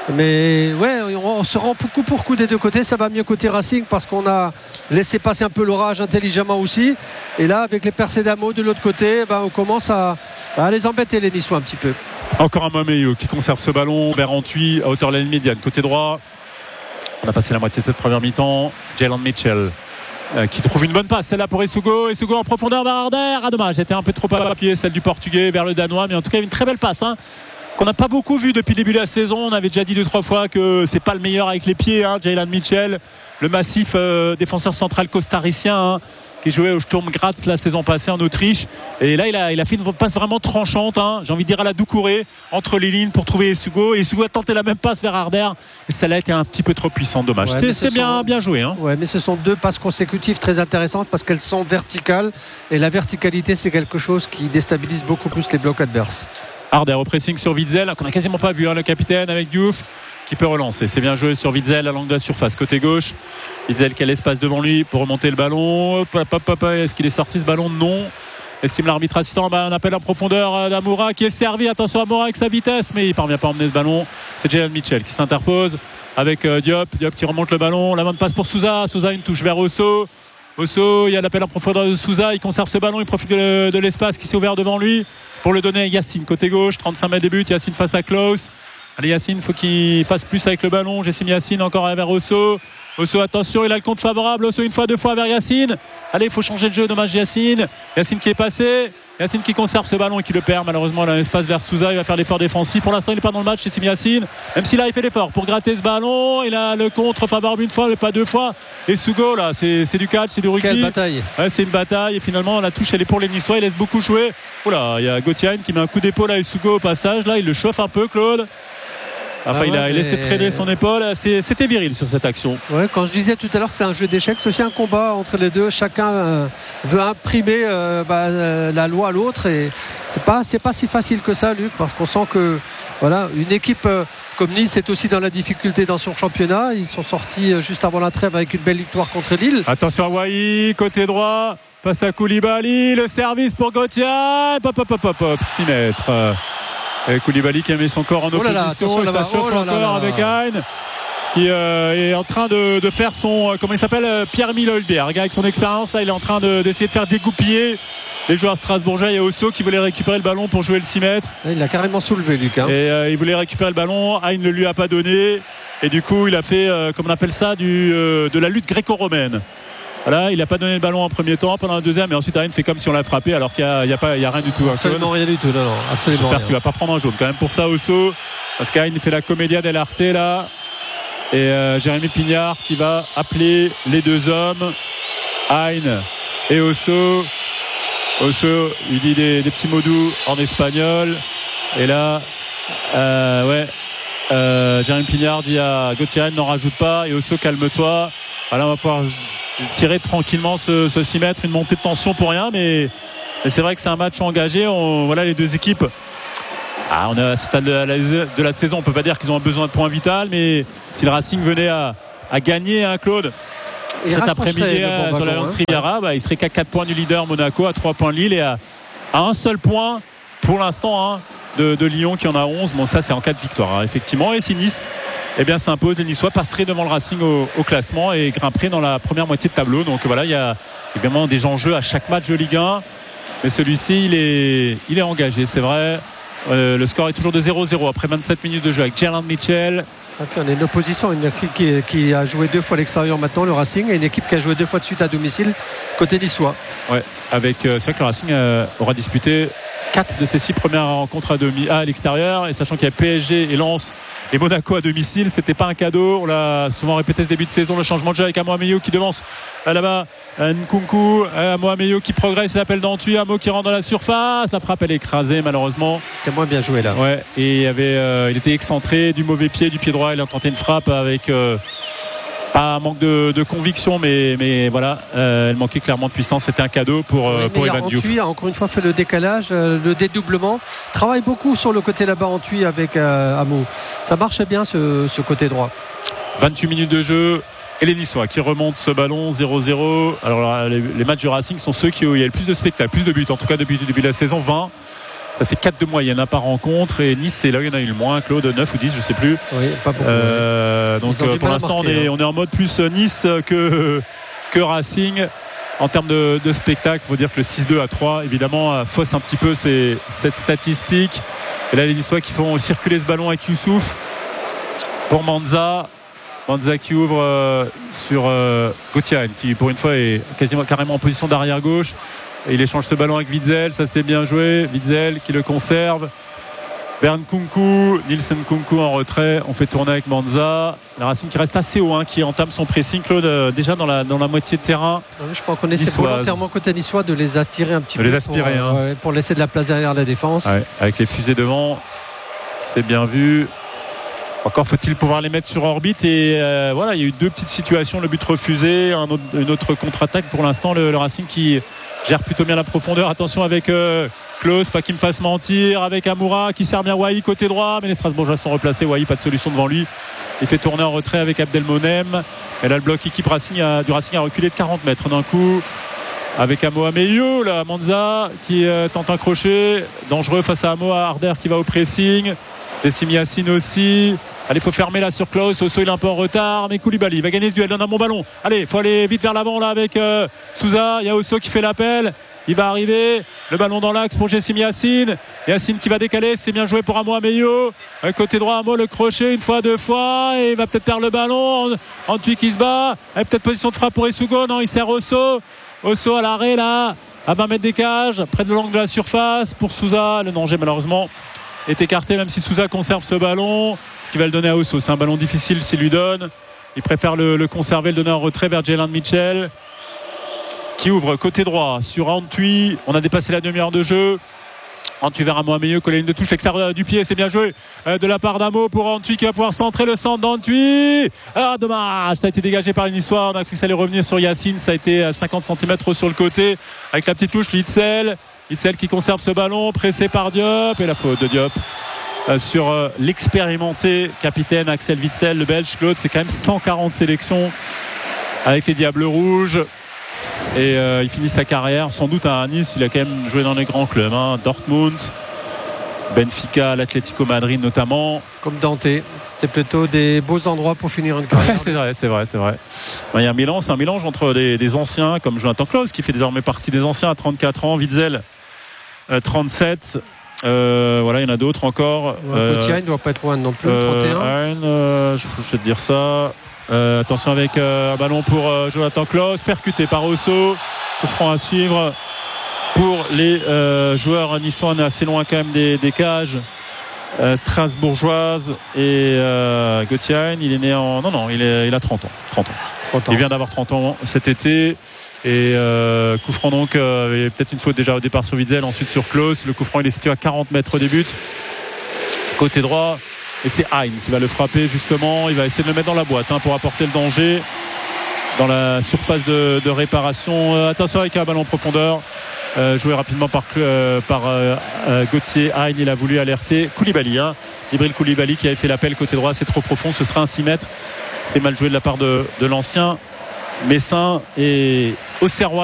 Mais ouais, on se rend coup pour coup des deux côtés. Ça va mieux côté Racing parce qu'on a laissé passer un peu l'orage intelligemment aussi. Et là, avec les percées d'Amo de l'autre côté, ben, on commence à, à les embêter, les Niçois, un petit peu. Encore un Mameyo qui conserve ce ballon vers Antui à hauteur de la ligne médiane, côté droit. On a passé la moitié de cette première mi-temps. Jalen Mitchell euh, qui trouve une bonne passe, celle-là pour Essugo. Essugo en profondeur vers Harder. Ah, dommage, était un peu trop appuyé, celle du Portugais vers le Danois. Mais en tout cas, il y avait une très belle passe, hein, qu'on n'a pas beaucoup vu depuis le début de la saison. On avait déjà dit deux trois fois que c'est pas le meilleur avec les pieds, hein, Jalen Mitchell, le massif euh, défenseur central costaricien, hein, qui jouait au Sturm Graz la saison passée en Autriche. Et là il a, il a fait une passe vraiment tranchante, hein, j'ai envie de dire à la Doucouré, entre les lignes pour trouver Essugo. Et Essugo a tenté la même passe vers Harder et ça a été un petit peu trop puissant, dommage. Ouais, c'était bien, sont... bien joué, hein. Ouais, mais ce sont deux passes consécutives très intéressantes parce qu'elles sont verticales, et la verticalité c'est quelque chose qui déstabilise beaucoup plus les blocs adverses. Harder au pressing sur Witzel, qu'on n'a quasiment pas vu, hein, le capitaine avec Diouf qui peut relancer. C'est bien joué sur Witzel à l'angle de la surface, côté gauche. Witzel qui a l'espace devant lui pour remonter le ballon. Hop, hop, hop, est-ce qu'il est sorti ce ballon? Non. Estime l'arbitre assistant. Bah, on appelle en profondeur d'Amoura qui est servi. Attention à Amoura avec sa vitesse, mais il ne parvient pas à emmener ce ballon. C'est Jalen Mitchell qui s'interpose avec euh, Diop. Diop qui remonte le ballon. La bonne passe pour Souza. Souza, une touche vers Osso. Osso, il y a l'appel en profondeur de Souza. Il conserve ce ballon. Il profite de, de l'espace qui s'est ouvert devant lui pour le donner à Yacine côté gauche. trente-cinq mètres de but. Yacine face à Klaus. Allez, Yacine, il faut qu'il fasse plus avec le ballon. Jessim Yacine encore vers Osso. Osso, attention, il a le compte favorable. Osso une fois, deux fois vers Yacine. Allez, il faut changer de jeu. Dommage Yacine. Yacine qui est passé. Yacine qui conserve ce ballon et qui le perd. Malheureusement, il a un espace vers Souza. Il va faire l'effort défensif. Pour l'instant, il n'est pas dans le match. Jessim Yacine, même s'il a fait l'effort pour gratter ce ballon. Il a le contre favorable une fois, mais pas deux fois. Et Sugo, là, c'est, c'est du catch, c'est du rugby. Quelle bataille. Ouais, c'est une bataille. Et finalement, la touche, elle est pour les Niçois. Il laisse beaucoup jouer. Oula, il y a Gauthier qui met un coup d'épaule à Sugo au passage. Là, il le chauffe un peu, Claude. Enfin, ah ouais, il a laissé traîner son épaule. C'est, c'était viril sur cette action. Ouais, quand je disais tout à l'heure que c'est un jeu d'échecs, c'est aussi un combat entre les deux. Chacun euh, veut imprimer euh, bah, euh, la loi à l'autre, et c'est pas c'est pas si facile que ça, Luc, parce qu'on sent que voilà, une équipe euh, comme Nice est aussi dans la difficulté dans son championnat. Ils sont sortis euh, juste avant la trêve avec une belle victoire contre Lille. Attention à Wai, côté droit, passe à Koulibaly, le service pour Gauthier. Hop hop hop hop hop, six mètres. Et Koulibaly qui a mis son corps en opposition, oh là là, et ça chauffe oh encore avec Hein qui euh, est en train de, de faire son, comment il s'appelle, Pierre-Emile Holberg. Avec son expérience là, il est en train de, d'essayer de faire dégoupiller les joueurs strasbourgeois. Il y a Osso qui voulait récupérer le ballon pour jouer le six mètres. Il l'a carrément soulevé, Luc, hein. Et euh, il voulait récupérer le ballon, Hein ne lui a pas donné, et du coup il a fait, euh, comme on appelle ça, du, euh, de la lutte gréco-romaine. Voilà, il n'a pas donné le ballon en premier temps, pendant un deuxième, et ensuite Hein fait comme si on l'a frappé, alors qu'il n'y a, il y a, pas, il y a rien du tout. Absolument rien du tout, non, non, absolument. J'espère qu'il ne va pas prendre un jaune quand même pour ça, Osso, parce qu'Hein fait la comédia dell'arte là, et euh, Jérémy Pignard qui va appeler les deux hommes, Hein et Osso. Osso, il dit des, des petits mots doux en espagnol, et là, euh, ouais, euh, Jérémy Pignard dit à Gauthier Hein, n'en rajoute pas, et Osso, calme-toi. Voilà, on va pouvoir tirer tranquillement ce, ce six mètres, une montée de tension pour rien, mais, mais c'est vrai que c'est un match engagé. On, voilà, les deux équipes, ah, on est à ce stade de la, de la saison, on peut pas dire qu'ils ont besoin de points vitaux, mais si le Racing venait à, à gagner, hein, Claude, et cet après-midi bon sur l'Allianz hein. Riviera, bah, il serait qu'à quatre points du leader Monaco, à trois points de Lille, et à, à un seul point pour l'instant, hein, de, de Lyon qui en a onze. Bon, ça c'est en cas de victoire, hein, effectivement. Et si Nice eh bien s'impose, les Niçois passeraient devant le Racing au, au classement et grimperaient dans la première moitié de tableau. Donc voilà, il y a évidemment des enjeux à chaque match de Ligue un, mais celui-ci il est, il est engagé, c'est vrai. Euh, le score est toujours de zéro zéro après vingt-sept minutes de jeu avec Jalen Mitchell Et puis on a une opposition, une équipe qui, qui a joué deux fois à l'extérieur maintenant, le Racing, et une équipe qui a joué deux fois de suite à domicile, côté niçois. Ouais, avec, euh, c'est vrai que le Racing euh, aura disputé quatre de ses six premières rencontres à, demi, à l'extérieur, et sachant qu'il y a P S G et Lens et Monaco à domicile, c'était pas un cadeau. On l'a souvent répété ce début de saison, le changement de jeu avec Amo Ameyo qui devance là-bas, Nkunku, Amo Ameyo qui progresse, l'appel d'Antwi, Amo qui rentre dans la surface, la frappe elle est écrasée malheureusement. C'est moins bien joué là. Ouais, et il, y avait, euh, il était excentré du mauvais pied, du pied droit, il a tenté une frappe avec euh, pas un manque de, de conviction, mais, mais voilà, euh, elle manquait clairement de puissance. C'était un cadeau pour, euh, oui, pour Evan Diouf. Antwi a encore une fois fait le décalage, euh, le dédoublement. Travaille beaucoup sur le côté là-bas Antwi avec euh, Amo. Ça marche bien ce, ce côté droit. vingt-huit minutes de jeu. Et les Niçois qui remontent ce ballon zéro zéro. Alors les, les matchs du Racing sont ceux qui où il y a le plus de spectacles, plus de buts, en tout cas depuis le début de la saison, vingt. Ça fait quatre de moyenne par rencontre, et Nice c'est là où il y en a eu le moins. Claude, neuf ou dix, je sais plus. Oui, pas beaucoup. Euh, donc euh, pour l'instant marquer, on, est, hein. on est en mode plus Nice que, que Racing. En termes de, de spectacle, il faut dire que le six deux à trois évidemment fausse un petit peu ces, cette statistique. Et là les Niçois qui font circuler ce ballon avec Youssouf pour Manza. Manza qui ouvre euh, sur euh, Gauthier, qui pour une fois est quasiment carrément en position d'arrière gauche. Et il échange ce ballon avec Witzel, ça c'est bien joué. Witzel qui le conserve. Bernd Nkunku, Nielsen Nkunku en retrait. On fait tourner avec Manza. La Racing qui reste assez haut, hein, qui entame son pressing, Claude, euh, déjà dans la, dans la moitié de terrain. Oui, je crois qu'on essaie volontairement côté niçois de les attirer un petit de peu. Les aspirer, pour, hein. euh, pour laisser de la place derrière la défense. Ouais, avec les fusées devant, c'est bien vu. Encore faut-il pouvoir les mettre sur orbite, et euh, voilà, il y a eu deux petites situations, le but refusé, un autre, une autre contre-attaque. Pour l'instant le, le Racing qui gère plutôt bien la profondeur. Attention avec euh, Klose, pas qu'il me fasse mentir, avec Amoura qui sert bien Wai côté droit, mais les Strasbourgeois sont replacés. Wai, pas de solution devant lui, il fait tourner en retrait avec Abdelmonem, et là le bloc équipe Racing a, du Racing a reculé de quarante mètres d'un coup avec Amo Ameyo, là, Manza qui euh, tente un crochet dangereux face à Amo Harder qui va au pressing. Jessim Yacine aussi. Allez, il faut fermer là sur Klaus. Osso il est un peu en retard, mais Koulibaly va gagner ce duel. Donne un bon ballon. Allez, il faut aller vite vers l'avant là avec euh, Souza. Il y a Osso qui fait l'appel. Il va arriver. Le ballon dans l'axe pour Jessim Yacine. Yacine qui va décaler. C'est bien joué pour Amo Ameyo. Côté droit, Amo le crochet une fois, deux fois. Et il va peut-être perdre le ballon. Antwi qui se bat. Et peut-être position de frappe pour Essugo. Non, il sert Osso. Osso à l'arrêt là. À vingt mètres des cages. Près de l'angle de la surface pour Souza. Le danger malheureusement est écarté, même si Souza conserve ce ballon, ce qui va le donner à Osso. C'est un ballon difficile s'il lui donne. Il préfère le, le conserver, le donner en retrait vers Jalen Mitchell qui ouvre côté droit sur Antwi. On a dépassé la demi-heure de jeu. Antwi vers Amo Ameyo, collé une de touche, l'extérieur du pied, c'est bien joué euh, de la part d'Amo pour Antwi qui va pouvoir centrer le centre d'Antwi. Ah, dommage, ça a été dégagé par les Niçois. On a cru que ça allait revenir sur Yacine. Ça a été à cinquante centimètres sur le côté avec la petite touche Witzel. Witzel qui conserve ce ballon, pressé par Diop, et la faute de Diop euh, sur euh, l'expérimenté capitaine Axel Witzel, le Belge. Claude, c'est quand même cent quarante sélections avec les Diables Rouges, et euh, il finit sa carrière sans doute à Nice. Il a quand même joué dans les grands clubs, hein, Dortmund, Benfica, l'Atlético Madrid notamment. Comme Dante, c'est plutôt des beaux endroits pour finir une carrière. Ouais, c'est vrai, c'est vrai, c'est vrai. Il y a un mélange, c'est un mélange entre des, des anciens comme Jonathan Klaus qui fait désormais partie des anciens à trente-quatre ans, Witzel euh, trente-sept. Euh, voilà, il y en a d'autres encore. Gauthier euh, ne doit pas être loin non plus. Euh, trente et un. Hein, euh, je, je vais te dire ça. Euh, attention avec euh, un ballon pour euh, Jonathan Klaus, percuté par Osso. Coup franc à suivre pour les euh, joueurs niçois. On est assez loin quand même des, des cages euh, strasbourgeoises. Et euh, Gauthier, il est né en. Non, non, il, est, il a trente ans. trente ans. trente ans. Il vient d'avoir trente ans cet été. Et euh, coup franc donc, euh, peut-être une faute déjà au départ sur Witzel, ensuite sur Klaus. Le coup franc il est situé à quarante mètres des buts, côté droit, et c'est Hein qui va le frapper justement. Il va essayer de le mettre dans la boîte hein, pour apporter le danger dans la surface de, de réparation. Euh, attention avec un ballon en profondeur euh, joué rapidement par, euh, par euh, euh, Gauthier. Hein, il a voulu alerter Koulibaly, hein. Djibril Koulibaly qui avait fait l'appel côté droit. C'est trop profond, ce sera un six mètres. C'est mal joué de la part de, de l'ancien Messin. Et Auxerrois